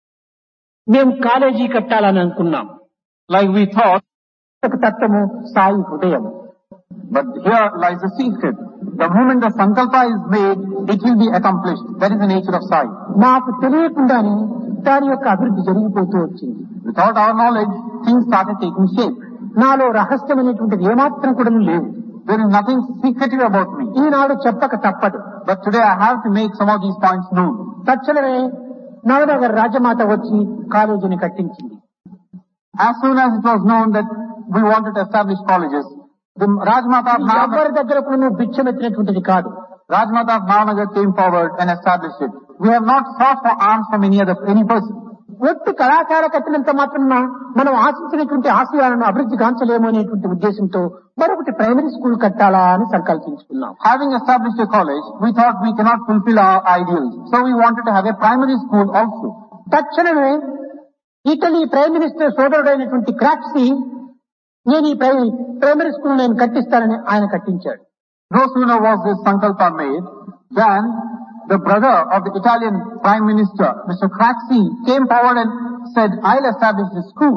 మేము కాలేజీ కట్టాలని అనుకున్నాం.
Like we thought,
ఒక తత్వము సాయి హృదయం.
but here lies the secret. The moment the sankalpa is made, it will be accomplished. That is the nature of Sai.
మాకు తెలియకుండానే దాని యొక్క అభివృద్ధి జరిగిపోతూ వచ్చింది.
Without our knowledge, things started taking shape.
నాలో రహస్యం అనేటువంటిది ఏమాత్రం కూడా లేదు.
There is nothing secretive about me.
ఈనాడు చెప్పక తప్పదు.
But today I have to make some of these points known.
తక్షణమే నవనగర్ రాజమాత వచ్చి కాలేజీని కట్టించింది.
As soon as it was known that we wanted to establish colleges, the Rajmata of Navanagar,
ఎవరి దగ్గర కూడా భిక్షమెత్తినటువంటిది కాదు.
Rajmata of Navanagar came forward and established it. We have not sought for alms from any person.
ఒట్టి కళాశాల కట్టినంత మాత్రం మనం ఆశించినటువంటి ఆశయాలను అభివృద్ధి కాంచలేము అనేటువంటి ఉద్దేశంతో మరొకటి ప్రైమరీ స్కూల్ కట్టాలా అని సంకల్పించుకున్నాం.
Having established a college, we thought we cannot fulfill our ideals. So we wanted to have a primary school also.
తక్షణమే ఇటలీ ప్రైమ్ మినిస్టర్ సోదరుడైనటువంటి క్రాక్సీ నేను ఈ ప్రైమరీ స్కూల్ నేను కట్టిస్తానని ఆయన కట్టించాడు.
No sooner was this sankalpa made than the brother of the Italian Prime Minister, Mr. Craxi, came forward and said, I'll establish this school.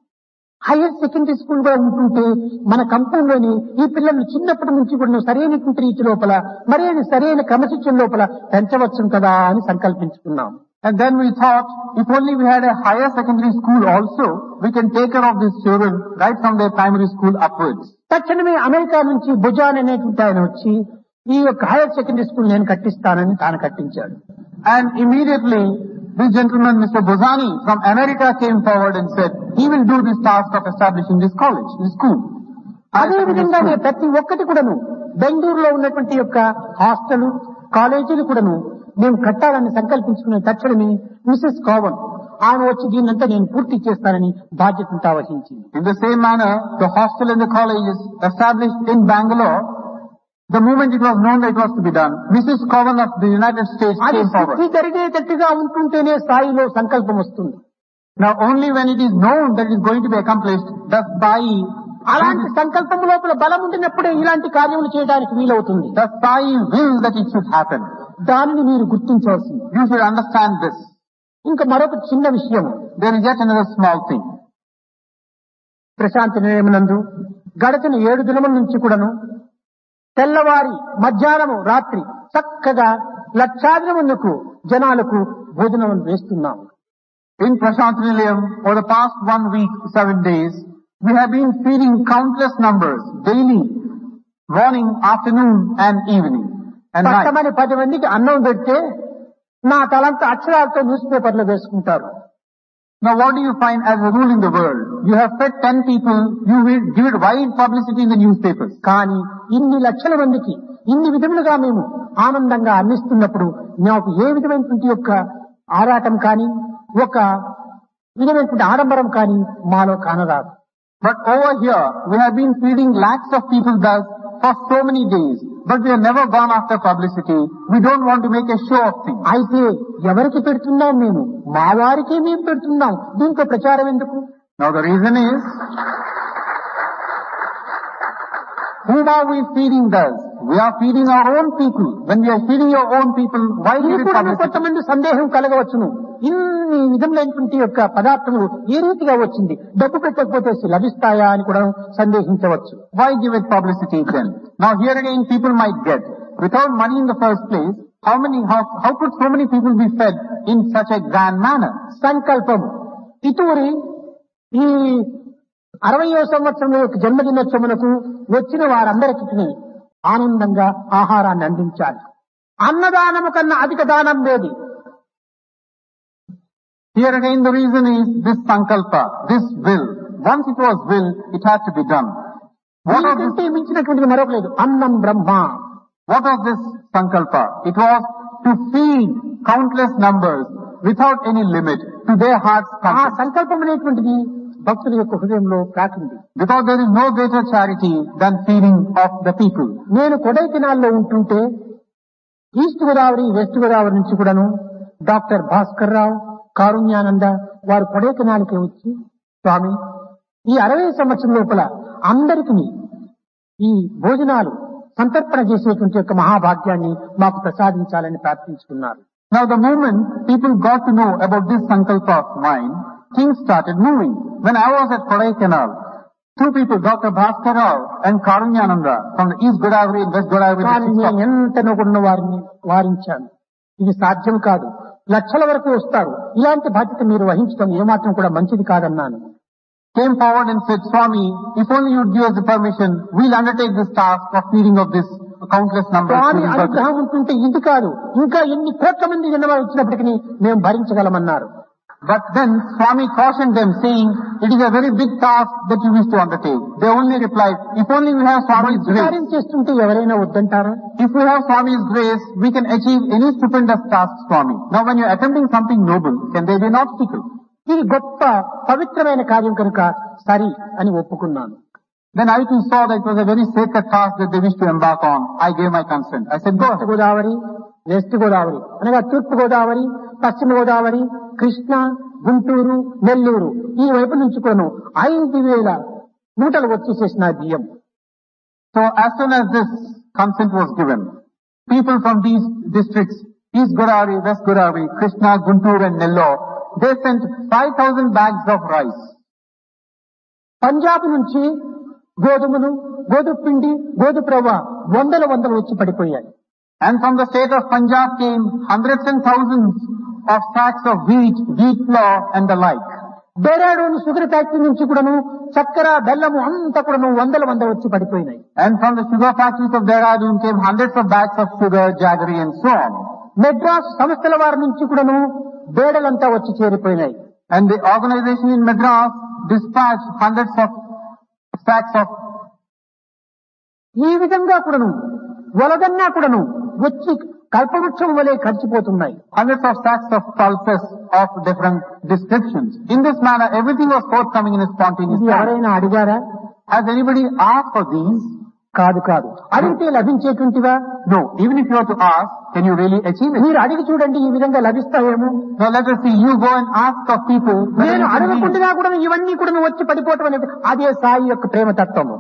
Higher secondary school కూడా ఉంటుంటే మన కంపెనీలోని ఈ పిల్లలు చిన్నప్పటి నుంచి కూడా సరైనటువంటి రీతి లోపల సరైన క్రమశిక్షణ లోపల పెంచవచ్చు కదా అని సంకల్పించుకున్నాం.
And then we thought, if only we had a higher secondary school also, we can take care of these children right from their primary school upwards.
తక్షణమే అమెరికా నుంచి భుజాన్ అనేటువంటి ఆయన వచ్చి ఈ యొక్క హైయర్ సెకండరీ స్కూల్ నేను కట్టిస్తానని తాను కట్టించాడు.
And immediately, this gentleman, Mr. Bozani from America, came forward and said, he will do this task of establishing this college, this school.
అదే విధంగానే ప్రతి ఒక్కటి కూడాను బెంగళూరులో ఉన్నటువంటి యొక్క హాస్టల్ కాలేజీలు కూడాను మేము కట్టాలని సంకల్పించుకునే తక్షణమే మిసెస్ కావన్ ఆమె వచ్చి దీన్నంతా నేను పూర్తి చేస్తానని బాధ్యతను వహించింది.
In the same manner, the hostel and the college is established in Bangalore. The moment it was known that it was to be done, Mrs. Cowan of the United States came forward.
అది జరిగేటట్టుగా ఉంటుంటేనే స్థాయిలో సంకల్పం వస్తుంది.
Now only when it is known that it is going to be accomplished, does Sai,
అలాంటి సంకల్పం లోపల బలం ఉండినప్పుడే ఇలాంటి కార్యములు చేయడానికి వీలవుతుంది.
does Sai will that it should happen.
దానిని మీరు గుర్తించవలసింది.
You should understand this.
ఇంకా మరొక చిన్న విషయం.
There is yet another small thing.
Prashanti నిలయమునందు గడచిన 7 దినముల నుంచి కూడాను తెల్లవారి మధ్యాహ్నము రాత్రి చక్కగా లక్షాది మందికి జనాలకు భోజనం వేస్తున్నాము.
In Prashant Nilayam, over the past 1 week, 7 days, we have been feeding countless numbers daily, morning, afternoon and evening and night.
పట్టమని 10 మందికి అన్నం పెడితే నా తలంతా అక్షరాలతో న్యూస్ పేపర్లో వేసుకుంటారు.
Now what do you find as a rule in the world? You have fed 10 people, you will give it wide publicity in the newspapers.
కానీ ఇన్ని లక్షల మందికి ఇన్ని విధములుగా మేము ఆనందంగా అందిస్తున్నప్పుడు నాకు ఏ విధమైనటువంటి యొక్క ఆరాటం కానీ ఒక విధమైనటువంటి ఆడంబరం కానీ మాలో కానరాదు.
But over here, we have been feeding lakhs of people thus for so many days. But we have never gone after publicity. We don't want to make a show of things.
అయితే ఎవరికి పెడుతున్నాం మేము? మా వారికే మేము పెడుతున్నాం. దీంట్లో ప్రచారం ఎందుకు?
Now the reason is, Whom are we feeding thus? We are feeding our own people. When we are feeding your own people, why do
ఇది
we
కూడా
publicity?
కొంతమంది సందేహం కలగవచ్చును. ఇన్ని విధములైనటువంటి యొక్క పదార్థములు ఏ రీతిగా వచ్చింది, డబ్బు పెట్టకపోతే లభిస్తాయా అని కూడా సందేహించవచ్చు.
Why give it publicity then? Now here again people might get, without money in the first place, how could so many people be fed in such a grand manner?
సంకల్పము ఇతూరి ఈ 60వ సంవత్సరంలో జన్మదినోత్సవమునకు వచ్చిన వారందరికీ ఆనందంగా ఆహారాన్ని అందించాలి. అన్నదానము కన్నా అధిక దానం లేదు.
Here again the reason is this sankalpa, this will. Once it was will, it had to be done.
దీనికంటే మించినటువంటిది మరొక లేదు. అన్నం బ్రహ్మ.
What was this sankalpa? It was to feed countless numbers without any limit to their heart's
ఆ
content.
సంకల్పం అనేటువంటిది భక్తుల యొక్క హృదయంలో ప్రాకింది.
Because there is no greater charity than feeding of the people.
నేను కొడైకెనాల్లో ఉంటుంటే ఈస్ట్ గోదావరి వెస్ట్ గోదావరి నుంచి కూడాను డాక్టర్ భాస్కర్ రావు, కారుణ్యానంద వారు కొడైకెనాల్కి వచ్చి, స్వామి ఈ 60 సంవత్సరం లోపల అందరికీ ఈ భోజనాలు సంతర్పణ చేసేటువంటి యొక్క మహాభాగ్యాన్ని మాకు ప్రసాదించాలని ప్రార్థించుకున్నారు.
Now the moment people got to know about this sankalpa of mine, things started moving. When I was at Kodaikanal, two people, Dr. Bhaskar Rao and Karunyananda from the East Godavari and West Godavari
కానీ
districts
నేను ఎంత నొగున్న వారిని వారించాను. ఇది సాధ్యం కాదు, లక్షల వరకు వస్తారు, ఇలాంటి బాధ్యత మీరు వహించడం ఏమాత్రం కూడా మంచిది కాదన్నాను.
came forward and said, Swami, if only you give us the permission, we'll undertake this task of feeding of this countless numbers.
స్వామి అనుగ్రహం ఉంటుంటే ఇది కాదు, ఇంకా ఎన్ని కోట్ల మంది జనాభా వచ్చినప్పటికీ మేము భరించగలమన్నారు.
But then Swami cautioned them, saying, it is a very big task that you wish to undertake. They only replied, if only we have Swami's grace.
కార్యం చేస్తుంటే ఎవరైనా వద్దంటారా?
If we have Swami's grace, we can achieve any stupendous task, Swami. Now when you are attempting something noble, can there be an obstacle?
ఇది గొప్ప పవిత్రమైన కార్యం కనుక సరి అని ఒప్పుకున్నాను.
Then I too saw that it was a very sacred task that they wished to embark on. I gave my consent. I said, go
east
ahead.
Godavari, west Godavari అనగా తూర్పు గోదావరి, పశ్చిమ గోదావరి, కృష్ణా, గుంటూరు, నెల్లూరు ఈ వైపు నుంచి కూడా 5,000 మూటలు వచ్చేసేసిన బియ్యం.
So as soon as this consent was given, people from these districts, East Godavari, West Godavari, Krishna, Guntur and Nellore, they sent 5,000 bags of rice.
Punjab నుంచి గోధుమలు, గోధుమ పిండి, గోధుమ రవ్వ వందలు వచ్చి పడిపోయాయి.
And from the state of Punjab came hundreds and thousands of sacks of wheat, wheat flour and the like.
Dehradun sugar factory నుంచి కూడాను చక్కెర, బెల్లము అంతా కూడాను వందలు వచ్చి పడిపోయినాయి.
And from the sugar factories of Dehradun came hundreds of bags of sugar, jaggery and so on.
Madras సంస్థల వారి నుంచి కూడాను బేడలంతా వచ్చి చేరిపోయినాయి.
And the organization in Madras dispatched hundreds of sacks of.
ఈ విధంగా కూడాను వలదన్నా కూడాను వచ్చి కల్పవృక్షం వలె ఖర్చిపోతున్నాయి.
Hundreds of sacks of pulses of different descriptions. In this manner, everything was forthcoming in a spontaneous
ఇది
manner.
ఎవరైనా అడిగారా?
Has anybody asked for these?
కాదు. అడిగితే లభించేటువంటివా?
No. Even if you were to ask, can you really achieve it?
మీరు అడిగి చూడండి, ఈ విధంగా లభిస్తాయేమో.
Now let us see. You go and ask of people. whether
నేను
you can really-
అడగకుండా కూడా ఇవన్నీ కూడా వచ్చి పడిపోవటం అనేది అదే సాయి యొక్క ప్రేమతత్వము.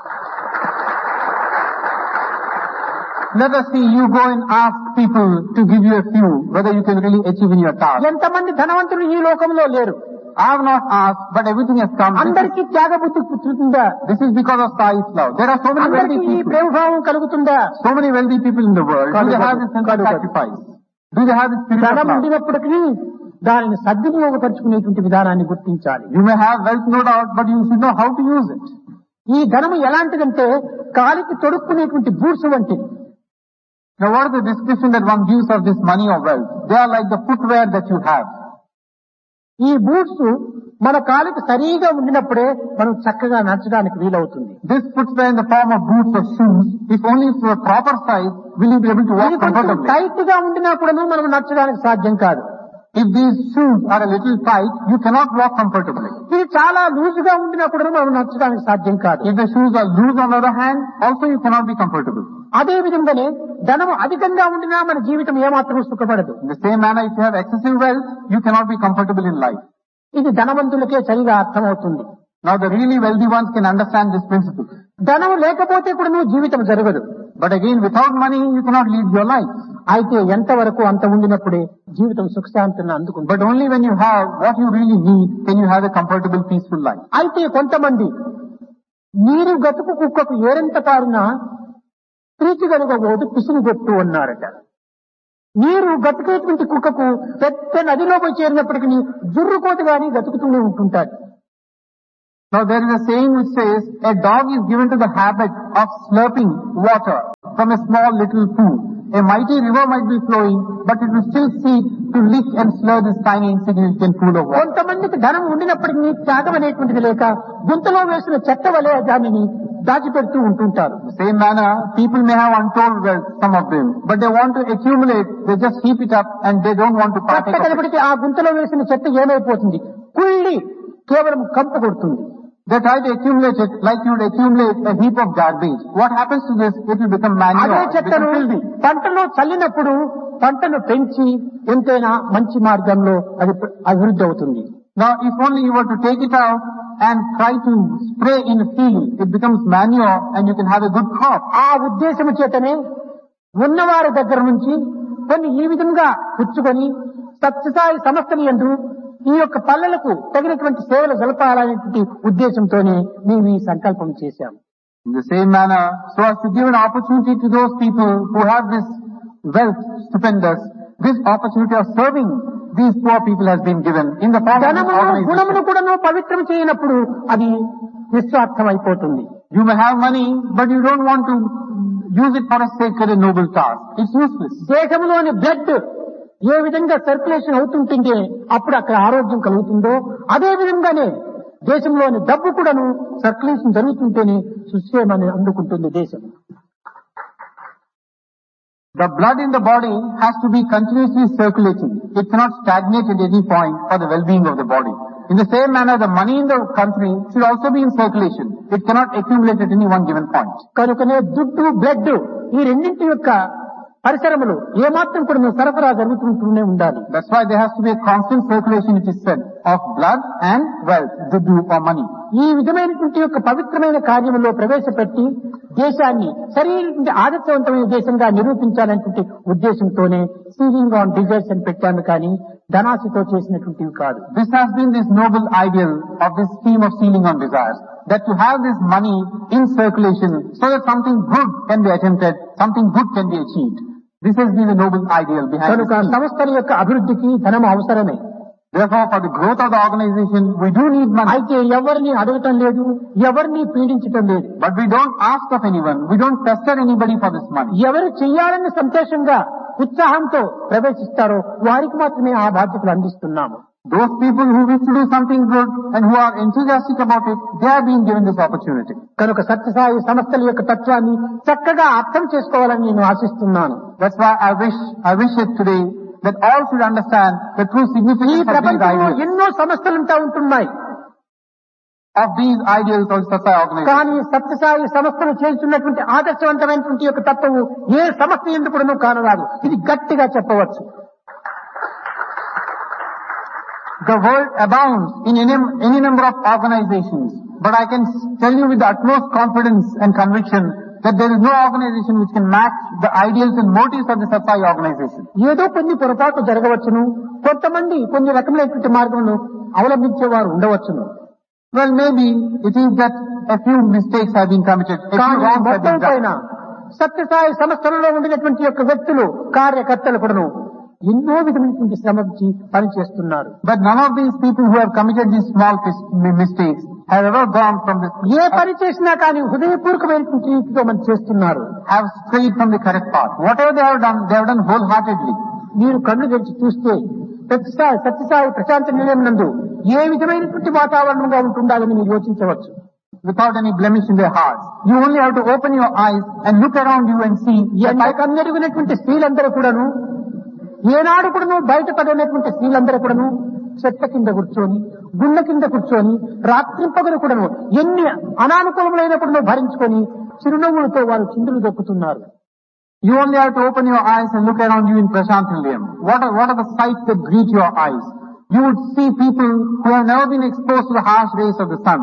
Let us see. You go and ask people to give you a few, whether you can really achieve in your task.
ఎంతమంది ధనవంతులు ఈ లోకంలో లేరు?
I have not asked, but everything has come.
అందరికీ త్యాగబుద్ధి పుట్టుతుందా?
This is because of Sai's love. There are so many wealthy
అందరికీ ఈ
people.
ప్రేమభావం కలుగుతుందా?
So many wealthy people in the world. Do they have this sense of
Kadu.
sacrifice? Do they have this spirit of
ధనం
love?
ఉండినప్పటికీ దానిని సద్వినియోగపరుచుకునేటువంటి విధానాన్ని గుర్తించాలి.
You may have wealth, no doubt, but you should know how to use it.
ఈ ధనము ఎలాంటిదంటే కాలికి తొడుక్కునేటువంటి బూట్స్ వంటిది.
Now what is the description that one gives of this money or wealth? They are like the footwear that you have.
ఈ బూట్స్ మన కాలికి సరిగా ఉండినప్పుడే మనం చక్కగా నడచడానికి వీలవుతుంది.
This footwear in the form of boots or shoes, if only it's a proper size, will you be able to walk
ఇది కొంచెం
comfortably?
టైట్ గా ఉండినా కూడా మనం నడచడానికి సాధ్యం కాదు.
If these shoes are a little tight, you cannot walk comfortably.
ఇది చాలా లూజ్ గా ఉండినా కూడా మనం నడచడానికి సాధ్యం కాదు.
If the shoes are loose on the other hand, also you cannot be comfortable.
అదే విధంగానే ధనం అధికంగా ఉండినా మన జీవితం ఏమాత్రం సుఖపడదు.
In the same manner, if you have excessive wealth, you cannot be comfortable in life.
ఇది ధనవంతులకే సరిగా అర్థమవుతుంది.
Now the really wealthy ones can understand this principle.
ధనం లేకపోతే కూడా నువ్వు జీవితం జరగదు.
But again, without money, you cannot lead your life.
అయితే ఎంతవరకు అంత ఉండినప్పుడే జీవితం సుఖశాంతిని అందుకుంటుంది.
But only when you have what you really need, can you have a comfortable, peaceful life.
అయితే కొంతమంది నీరు గతుకు కుక్కకు ఏరెంత పారినా ప్రీతి కనుగబోదు పిసిని గొట్టు అన్నారట. నీరు గతుకేటువంటి కుక్కకు పెద్ద నదిలో పోయి చేరినప్పటికీ జుర్రుకోత గాని గతుకుతూనే ఉంటుంటాడు.
Now there is a saying which says, a dog is given to the habit of slurping water from a small little pool. A mighty river might be flowing, but it will still seek to lick and slur this tiny insignificant pool of water.
కొంతమందికి ధనం ఉండినప్పటికీ త్యాగం అనేటువంటిది లేక గుంతలో వేసిన చెత్త వలె దానిని దాచిపెడుతూ ఉంటుంటారు.
The same manner, people may have untold wealth, some of them, but they want to accumulate, they just heap it up and they don't want to partake of it.
కనబడితే ఆ గుంతలో వేసిన చెత్త ఏమైపోతుంది? కుళ్ళి కేవలం కంపు కొడుతుంది.
They try to accumulate it like you would accumulate a heap of garbage. What happens to this? It will become manure.
అదే చెత్తను పంటలో చల్లినప్పుడు పంటను పెంచి ఎంతైనా మంచి మార్గంలో అది అభివృద్ధి అవుతుంది.
Now, if only you were to take it out and try to spray in a field, it becomes manure and you can have a good crop.
ఆ ఉద్దేశము చేతనే ఉన్నవారి దగ్గర నుంచి కొన్ని ఈ విధంగా పుచ్చుకొని సత్యసాయి సంస్థని యందు ఈ యొక్క పల్లెలకు తగినటువంటి సేవలు జరపాలనేటువంటి ఉద్దేశంతోనే మేము ఈ సంకల్పం చేశాం.
In the same manner, so as to give an opportunity to those people who have this wealth stupendous, this opportunity of serving these poor people has been given in the form of an organization.
గుణమును కూడా పవిత్రం చేయనప్పుడు అది నిస్వార్థం అయిపోతుంది.
You may have money, but you don't want to use it for a sacred and noble task. It's useless.
దేశంలోని బ్లడ్ ఏ విధంగా సర్క్యులేషన్ అవుతుంటే అప్పుడు అక్కడ ఆరోగ్యం కలుగుతుందో అదే విధంగానే దేశంలోని డబ్బు కూడాను సర్క్యులేషన్ జరుగుతుంటేనే సుక్షేమాన్ని అందుకుంటుంది దేశం.
The blood in the body has to be continuously circulating. It cannot stagnate at any point for the well-being of the body. In the same manner, the money in the country should also be in circulation. It cannot accumulate at any one given point.
కనుకనే దుడ్డు బ్లడ్ ఈ రెండింటి యొక్క పరిసరములు ఏమాత్రం కూడా సరఫరా జరుగుతుంటూనే ఉండాలి.
That's why there has to be a constant circulation, it is said, of blood and wealth, duddu or money.
ఈ విధమైనటువంటి యొక్క పవిత్రమైన కార్యములో ప్రవేశపెట్టి దేశాన్ని సరైన ఆదర్శవంతమైన దేశంగా నిరూపించాలనేటువంటి ఉద్దేశంతోనే సీలింగ్ ఆన్ డిజైర్స్ అని పెట్టాను కానీ ధనాశతో చేసినటువంటివి కాదు.
This has been this noble ideal of this scheme of sealing on desires, that to have this money in circulation so that something good can be attempted, something good can be achieved. This has been the noble ideal behind
కనుక
this scheme.
సంస్థల యొక్క అభివృద్ధికి ధనం అవసరమే.
Therefore, for the growth of the organization, we do need money.
అయితే ఎవరిని అడగటం లేదు, ఎవరిని పీడించటం లేదు.
But we don't ask of anyone, we don't pester anybody for this money.
ఎవరు చెయ్యాలని సంతోషంగా ఉత్సాహంతో ప్రవేశిస్తారో వారికి మాత్రమే ఆ బాధ్యతలు అందిస్తున్నాము.
Those people who wish to do something good and who are enthusiastic about it, they are being given this opportunity.
కనుక సత్యసాయి సంస్థల యొక్క తత్వాన్ని చక్కగా అర్థం చేసుకోవాలని నేను ఆశిస్తున్నాను.
That's why I wish it today that all should understand the true
ఈ
significance of these
ప్రపంచంలో
ideals,
ఎన్నో సంస్థలుంటా ఉంటున్నాయి.
of these ideals of Satsai organization.
కానీ సత్యసాయి సంస్థలు చేస్తున్నటువంటి ఆదర్శవంతమైనటువంటి యొక్క తత్వము ఏ సంస్థ ఎందుకు కూడా కానరాదు. ఇది గట్టిగా చెప్పవచ్చు.
The world abounds in any number of organizations, but I can tell you with the utmost confidence and conviction that there is no organization which can match the ideals and motives of the Satsai organization.
ఏదో కొన్ని పొరపాటు జరగవచ్చును, కొంతమంది కొన్ని రకమైనటువంటి మార్గములను అవలంబించేవారు ఉండవచ్చును.
Well, maybe it is that a few mistakes have been committed, a few
కానీ
wrongs have
మొత్తం
been
పైన
done.
సత్యసాయి సంస్థలలో ఉండినటువంటి యొక్క వ్యక్తులు కార్యకర్తలు కూడాను ఎన్నో విధమైనటువంటి శ్రమించి పనిచేస్తున్నారు.
But none of these people who have committed these small mistakes have ever gone from this,
ఏ పని చేసినా కానీ హృదయపూర్వకమైనటువంటి రీతితో మనం చేస్తున్నారు.
have strayed from the correct path. Whatever they have done wholeheartedly.
మీరు కళ్ళు తెరిచి చూస్తే సత్యసాయి ప్రశాంత నిలయం నందు ఏ విధమైనటువంటి వాతావరణంగా ఉంటుండాలని మీరు యోచించవచ్చు.
Without any blemish in their hearts. You only have to open your eyes and look around you and see.
ఎంతకందరిగినటువంటి స్త్రీలందరూ కూడాను ఏనాడు కూడాను బయటపడినటువంటి స్త్రీలందరూ కూడాను చెట్ల కింద కూర్చొని గుండె కింద కూర్చొని రాత్రింపగలు కూడాను ఎన్ని అనానుకూలములైనప్పుడు భరించుకొని చిరునవ్వులతో వారు చిందులు దొక్కుతున్నారు.
You only have to open your eyes and look around you in Prashant Nilayam. What are the sights that greet your eyes? You would see people who have never been exposed to the harsh rays of the sun.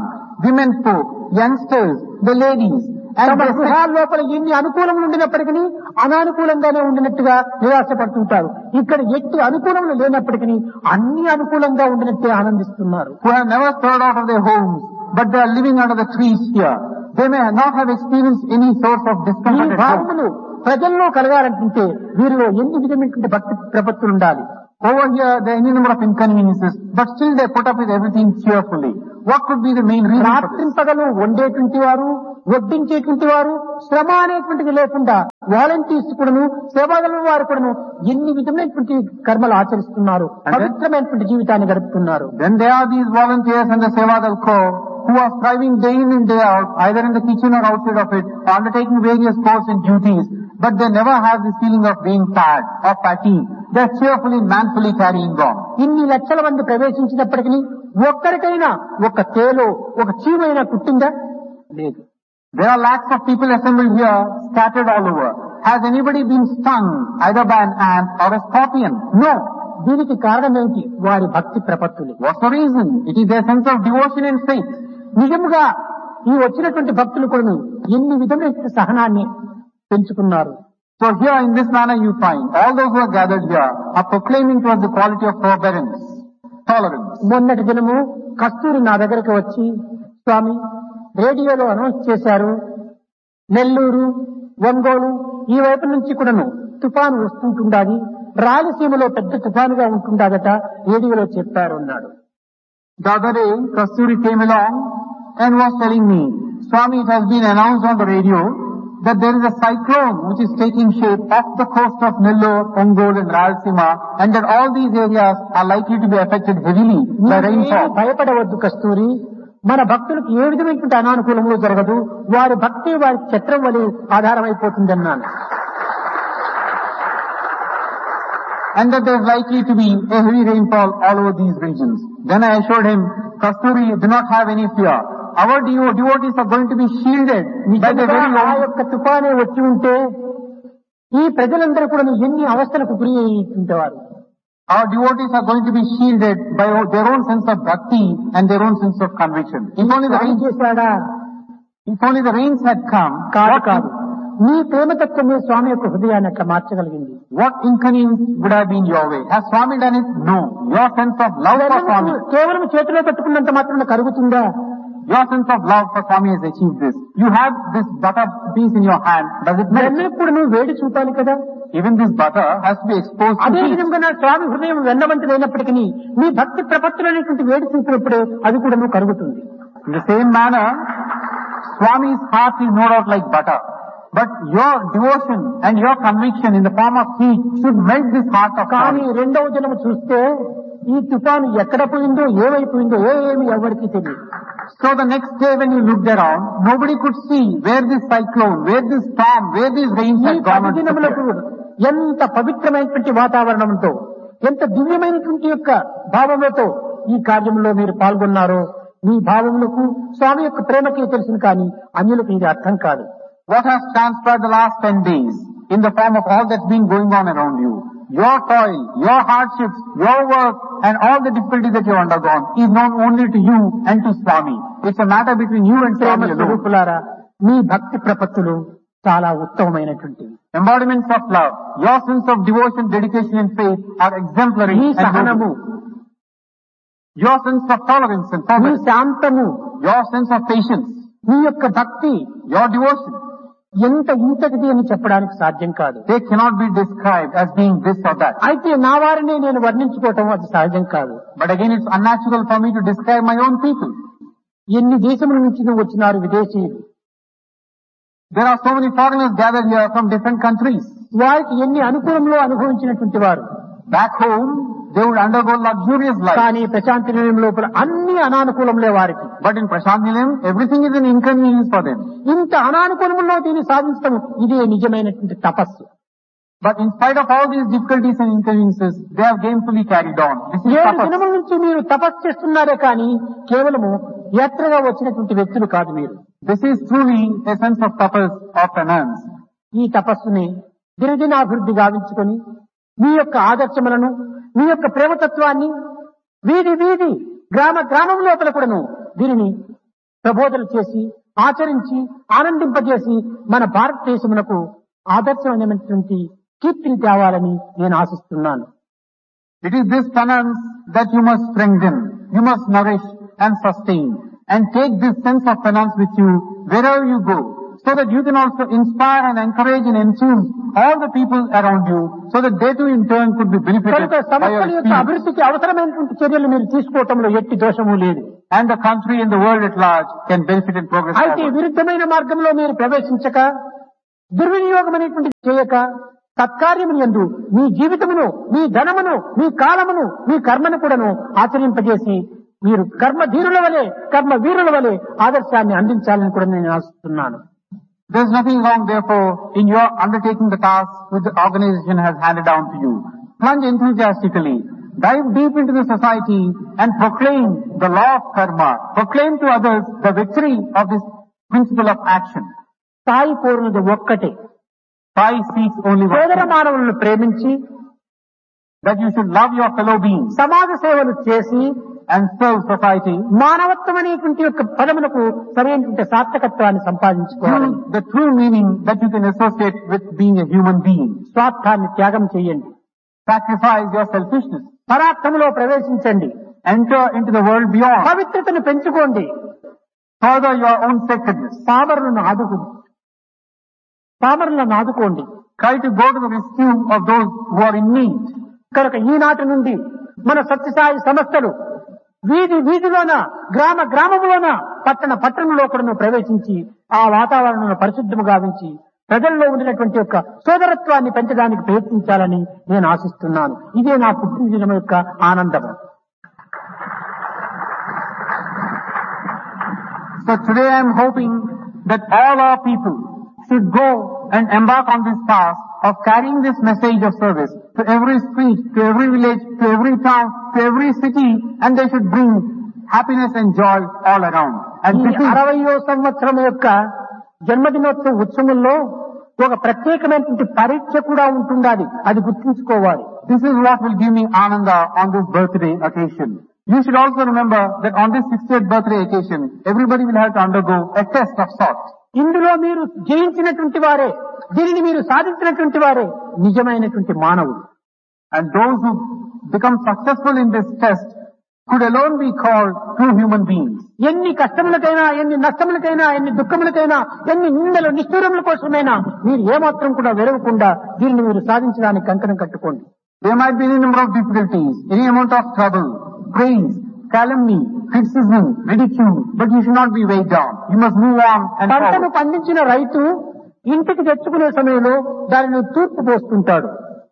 women folk, youngsters, the ladies, and
తమ
they sit
గృహాల లోపల ఎన్ని అనుకూలములు ఉండినప్పటికీ అనానుకూలంగానే ఉండినట్టుగా నిరాశపడుతుంటారు. ఇక్కడ ఎట్టి అనుకూలములు లేనప్పటికీ అన్ని అనుకూలంగా ఉండినట్టే ఆనందిస్తున్నారు.
who have never stirred out of their homes, but they are living under the trees here. They may not have experienced any source of
ఈ
discomfort at home.
భావములు ప్రజల్లో కలగాలంటే వీరిలో ఎన్ని విధమైనటువంటి భక్తి ప్రపత్తులు ఉండాలి.
Over here, there are any number of inconveniences, but still they put up with everything cheerfully. What could be the main reason for this?
రాత్రింపగలు వండేటువంటి వారు, వడ్డించేటువంటి వారు, శ్రమ అనేటువంటిది లేకుండా వాలంటీర్స్ కూడాను, సేవాదళ వారు కూడాను ఎన్ని విధమైనటువంటి కర్మలు ఆచరిస్తున్నారు, పవిత్రమైనటువంటి జీవితాన్ని గడుపుతున్నారు.
Then there are these volunteers and the Sevadal Corps who are striving day in and day out, either in the kitchen or outside of it, undertaking various chores and duties, but they never have this feeling of being tired or fatigue. They are cheerfully, manfully carrying on.
ఇన్ని లక్షల మంది ప్రవేశించినప్పటికీ ఒక్కరికైనా ఒక తేలో ఒక చీమైనా కుట్టిందా? లేదు.
There are lakhs of people assembled here, scattered all over. Has anybody been stung either by an ant or a scorpion? No.
దీనికి కారణం ఏమిటి? వారి భక్తి ప్రపత్తులు.
What's the reason? It is their sense of devotion and faith.
నిజముగా ఈ వచ్చినటువంటి భక్తులు కూడా ఎన్ని విధమైన సహనాన్ని పెంచుకున్నారు.
So here in this manner you find all those who are gathered here are proclaiming towards the quality of forbearance, tolerance.
మొన్నటి దినము కస్తూరి నా దగ్గరకు వచ్చి, స్వామి రేడియోలో అనౌన్స్ చేశారు, నెల్లూరు, ఒంగోలు ఈ వైపు నుంచి కూడాను తుఫాను వస్తుంటుండాలి, రాయలసీమలో పెద్ద తుఫానుగా ఉంటుండదట, రేడియోలో చెప్పారు అన్నాడు.
The other day, Kasturi came along and was telling me, Swami, it has been announced on the radio that there is a cyclone which is taking shape off the coast of Nellore, Ongole and Rayalaseema, and that all these areas are likely to be affected heavily by rainfall.
భయపడవద్దు కస్తూరి, మన భక్తులకు ఏ విధమైనటువంటి అనానుకూలంలో జరగదు, వారి భక్తి వారి ఛత్రం వలె ఆధారమైపోతుంది అన్నాను.
And that there is likely to be a heavy rainfall all over these regions. Then I assured him, Kasturi, do not have any fear. Our devotees are going to be shielded by the very
ఆ యొక్క తుఫానే వచ్చి ఉంటే ఈ ప్రజలందరూ కూడా ఎన్ని అవస్థలకు గురి అయ్యేవారు.
Our devotees are going to be shielded by their own sense of bhakti and their own sense of conviction. If only the rains had come,
కాదు నీ ప్రేమతత్వమే స్వామి యొక్క హృదయాన్ని అట్లా మార్చగలిగింది.
what inconvenience would have been your way? Has Swami done it? No. Your sense of love for Swami,
కేవలం చేతిలో పెట్టుకున్నంత మాత్రం కరుగుతుందా?
your sense of love for Swami has achieved this. You have this butter piece in your hand. Does it melt?
ఎప్పుడు నువ్వు వేడి చూపాలి కదా.
Even this butter has to be exposed to
అదే
heat.
విధంగా నా స్వామి హృదయం వెన్నవంతులైనప్పటికీ నీ భక్తి ప్రపత్తులు అనేటువంటి వేడి చూపినప్పుడే అది కూడా నువ్వు కరుగుతుంది.
In the same manner, Swami's heart is no doubt like butter. But your devotion and your conviction in the form of heat should melt this heart of
కానీ
Swami.
రెండవ జన్మ చూస్తే ఈ తుఫాను ఎక్కడ పోయిందో ఏమైపోయిందో ఏమీ ఎవరికి తెలియదు.
So the next day when you looked around, nobody could see where this cyclone, where this storm, where these rains
ఈ
had gone.
పదిదినములకు ఎంత పవిత్రమైనటువంటి వాతావరణంతో, ఎంత దివ్యమైనటువంటి యొక్క భావములతో ఈ కార్యంలో మీరు పాల్గొన్నారో మీ భావములకు స్వామి యొక్క ప్రేమకి తెలుసును, కానీ అన్యులకు ఇది అర్థం కాదు.
What has transpired the last 10 days in the form of all that's been going on around you, your toil, your hardships, your work and all the difficulties that you have undergone is known only to you and to Swami. It's a matter between you and Swami alone.
స్వరూపులారా, మీ భక్తి ప్రపత్తులు చాలా ఉత్తమమైనటువంటివి.
Embodiments of love, your sense of devotion, dedication and faith are exemplary.
Me
and
సహనము,
noble. Your sense of tolerance and
me
forbearance,
శాంతము,
your sense of patience,
మీ యొక్క భక్తి
your devotion,
ఇంతటిది అని చెప్పడానికి సాధ్యం కాదు.
they cannot be described as being this or that.
అయితే నా వారిని నేను వర్ణించుకోవటం అది సహజం కాదు.
But again, it's unnatural for me to describe my own people.
ఎన్ని దేశముల నుంచి వచ్చినారు విదేశీయులు,
There are so many foreigners gathered here from different countries.
వారికి ఎన్ని అనుకూలంలో అనుభవించినటువంటి వారు.
Back home, they would undergo luxurious life.
కానీ ప్రశాంతి నిలయం లోపల అన్ని అనానుకూలంలే వారికి.
But in Prashant Nilayam, everything is an inconvenience for them.
ఇంత అనానుకూలంలో దీన్ని సాధించడం ఇదే నిజమైనటువంటి తపస్సు.
But in spite of all these difficulties and inconveniences, they have gainfully carried on. This is
7
tapas.
దినముల నుంచి మీరు తపస్సు చేస్తున్నారే కానీ కేవలము యాత్రగా వచ్చినటువంటి వ్యక్తులు కాదు మీరు.
This is truly a sense of tapas of penance.
ఈ తపస్సుని దినదినాభివృద్ధి గావించుకొని మీ యొక్క ఆదర్శములను, మీ యొక్క ప్రేమతత్వాన్ని వీధి గ్రామం లోపల కూడాను దీనిని ప్రబోధనలు చేసి ఆచరించి ఆనందింపజేసి మన భారతదేశమునకు ఆదర్శమైనటువంటి కీర్తిని తేవాలని నేను ఆశిస్తున్నాను.
It is this penance that you must strengthen, you must nourish and sustain, and take this sense of penance with you wherever you go, so that you can also inspire and encourage and enthuse all the people around you, so that they too in turn could be benefited
కనుక
by your
సమస్యల యొక్క
experience.
అభివృద్ధికి అవసరమైనటువంటి చర్యలు మీరు తీసుకోవటంలో ఎట్టి దోషము లేదు.
And the country and the world at large can benefit and progress
అయితే
forward.
విరుద్ధమైన మార్గంలో మీరు ప్రవేశించక, దుర్వినియోగం అనేటువంటి చేయక, సత్కార్యములు యందు మీ జీవితమును, మీ ధనమును, మీ కాలమును, మీ కర్మను కూడాను ఆచరింపజేసి మీరు కర్మధీరుల వలె, కర్మ వీరుల వలె ఆదర్శాన్ని అందించాలని కూడా నేను ఆశిస్తున్నాను.
There is nothing wrong, therefore, in your undertaking the task which the organization has handed down to you. Plunge enthusiastically, dive deep into the society and proclaim the law of karma. Proclaim to others the victory of this principle of action.
స్థాయి కోరినది ఒక్కటే,
Sai seeks only one
సోదర
thing,
మానవులను ప్రేమించి
that you should love your fellow beings
సమాజ సేవలు చేసి
and serve society.
మానవత్వం అనేటువంటి యొక్క పదములకు సరైనటువంటి సార్థకత్వాన్ని సంపాదించుకోవాలి.
Use the true meaning that you can associate with being a human being.
స్వార్థాన్ని త్యాగం చేయండి,
Sacrifice your selfishness.
పరార్థములో ప్రవేశించండి,
Enter into the world beyond.
పవిత్రతను పెంచుకోండి,
Further your own sacredness.
పామరులను ఆదుకోండి.
Try to go to the rescue of those who are in need.
కనుక ఈనాటి నుండి మన సత్యసాయి సంస్థలు వీధి వీధిలోన, గ్రామ గ్రామములోన, పట్టణ పట్టణంలో కూడా ప్రవేశించి ఆ వాతావరణాన్ని పరిశుద్ధము గావించి ప్రజల్లో ఉన్నటువంటి యొక్క సోదరత్వాన్ని పెంచడానికి ప్రయత్నించాలని నేను ఆశిస్తున్నాను. ఇదే నా పుట్టినదినం యొక్క ఆనందము.
So today I am hoping that all our people should go and embark on this task of carrying this message of service to every street, to every village, to every town, to every city, and they should bring happiness and joy all around. And
ఈ
this is
60వ సంవత్సరం యొక్క జన్మదినోత్సవ ఉత్సవంలో ఒక ప్రత్యేకమైనటువంటి పరీక్ష కూడా ఉంటుండాలి, అది గుర్తుంచుకోవాలి.
what will give me ananda on this birthday occasion. You should also remember that on this 60th birthday occasion, everybody will have to undergo a test of sorts.
ఇందులో మీరు జయించినటువంటి వారే, దీనిని మీరు సాధించినటువంటి వారే నిజమైనటువంటి మానవుడు.
And those who become successful in this test could alone be called true human beings.
ఎన్ని కష్టములకైనా, ఎన్ని నష్టములకైనా, ఎన్ని దుఃఖములకైనా, ఎన్ని నిందలు నిష్ఠూరముల కోసమైనా మీరు ఏమాత్రం కూడా వెరవకుండా దీనిని మీరు సాధించడానికి కంకణం కట్టుకోండి.
There might be any number of difficulties, any amount of trouble, praise, calumny, criticism, ridicule, but you should not be weighed down. You must move on and
పంటను
forward.
పండించిన రైతు ఇంటికి తెచ్చుకునే సమయంలో దానిని తూర్పు పోస్తుంటాడు.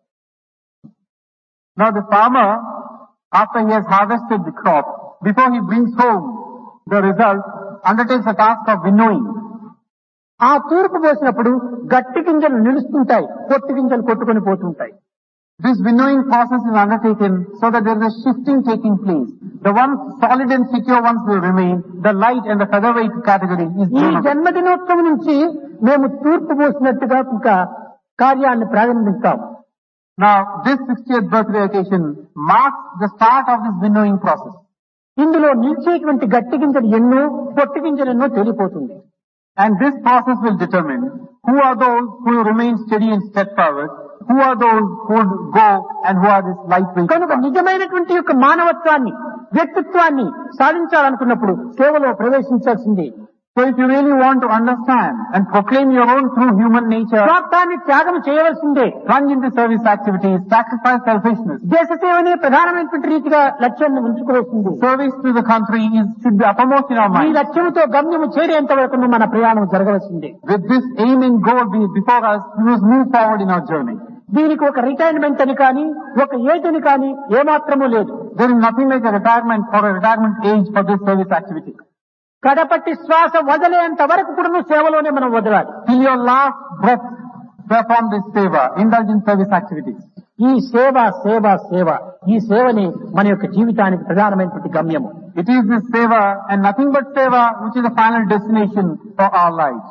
Now the farmer, after he has harvested the crop, before he brings home the result, undertakes the task of winnowing.
ఆ తూర్పు పోసినప్పుడు గట్టి గింజలు నిలుస్తుంటాయి, పొట్టి గింజలు కొట్టుకొని పోతుంటాయి.
This winnowing process is undertaken so that there is a shifting taking place. The ones solid and secure ones will remain. The light and the featherweight category is
ఈ
blown up.
జన్మదినోత్సవం నుంచి మేము తూర్పు పోసినట్టుగా ఇంకా కార్యాన్ని ప్రారంభిస్తాం.
Now, this 60th birthday occasion marks the start of this winnowing process.
ఇందులో నిలిచేటువంటి గట్టి గింజలు ఎన్నో, పొట్టి గింజలు ఎన్నో తెలిపోతుంది.
And this process will determine who are those who remain steady and steadfast, who are those who would go and who are this lightweight.
కనుక నిజమైనటువంటి యొక్క మానవత్వాన్ని, వ్యక్తిత్వాన్ని సాధించాలనుకున్నప్పుడు సేవలో ప్రవేశించాల్సిందే.
So if you really want to understand and proclaim your own true human nature,
స్వార్థాన్ని త్యాగం చేయవలసిందే.
plunge into service activities, sacrifice selfishness.
దేశ సేవనే ప్రధానమైనటువంటి రీతిగా లక్ష్యాన్ని ఉంచుకోవాల్సింది.
Service to the country should be uppermost in our
ఈ
minds.
లక్ష్యంతో గమ్యము చేరేంత వరకు మన ప్రయాణం జరగవలసిందే.
With this aim and goal before us, we must move forward in our journey.
దీనికి ఒక రిటైర్మెంట్ అని కానీ, ఒక ఏజ్ అని కానీ ఏమాత్రమూ లేదు.
There is nothing like a retirement or a retirement age for this service activity.
కడపట్టి శ్వాస వదిలేంత వరకు కూడా సేవలోనే మనం వదలాలి.
Till your last breath, perform this seva, indulge in service activities.
ఈ సేవ సేవ సేవ, ఈ సేవని మన యొక్క జీవితానికి ప్రధానమైనటువంటి గమ్యము.
It is this seva and nothing but seva which is the final destination for our lives.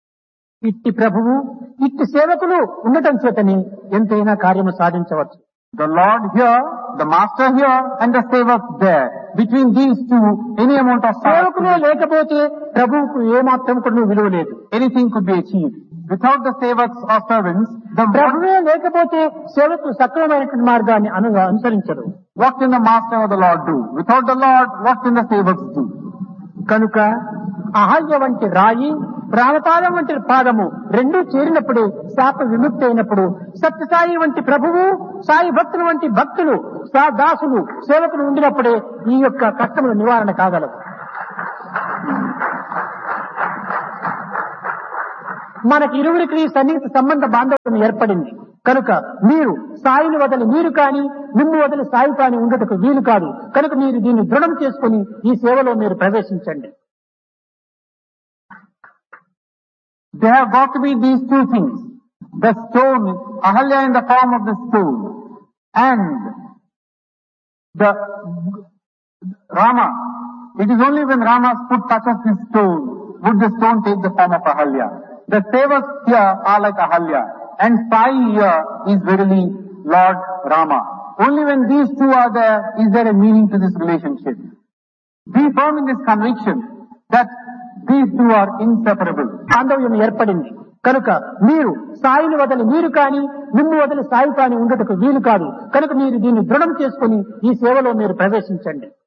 ఇట్టి ప్రభువు, ఇట్టి సేవకులు ఉండటం చేతని ఎంతైనా కార్యము సాధించవచ్చు.
The Lord here, the Master here, and the Sevak there. Between these two, any amount of
సేవకులే లేకపోతే ప్రభువుకు ఏమాత్రం కూడా విలువ లేదు.
anything could be achieved. Without the Sevaks or servants, the
ప్రభువే లేకపోతే సేవకులు సక్రమమైనటువంటి మార్గాన్ని అనుసరించరు.
what can the Master or the Lord do? Without the Lord, what can the Sevaks do?
కనుక అహల్య వంటి రాయి, ప్రాణపాదం వంటి పాదము రెండూ చేరినప్పుడు శాప విముక్తి అయినప్పుడు సత్యసాయి వంటి ప్రభువు, సాయి భక్తులు వంటి భక్తులు, దాసులు, సేవకులు ఉండినప్పుడే ఈ యొక్క కష్టముల నివారణ కాగలదు. మనకి ఇరువురికి సన్నిహిత సంబంధ బాంధవ్యం ఏర్పడింది కనుక మీరు సాయిని వదిలి మీరు కాని, మిమ్ము వదిలి సాయి కాని ఉండటకు వీలు కాదు. కనుక మీరు దీన్ని దృఢం చేసుకుని ఈ సేవలో మీరు ప్రవేశించండి.
There have got to be these two things. The stone, Ahalya in the form of the stone, and the Rama. It is only when Rama's foot touches this stone would the stone take the form of Ahalya. The Sevaks here are like Ahalya, and Sai here is verily Lord Rama. Only when these two are there is there a meaning to this relationship. Be firm in this conviction that these two are inseparable.
బాంధవ్యం ఏర్పడింది కనుక మీరు సాయిని వదిలి మీరు కాని, మిమ్ము వదిలి సాయి కాని ఉండటకు వీలు కాదు. కనుక మీరు దీన్ని దృఢం చేసుకుని ఈ సేవలో మీరు ప్రవేశించండి.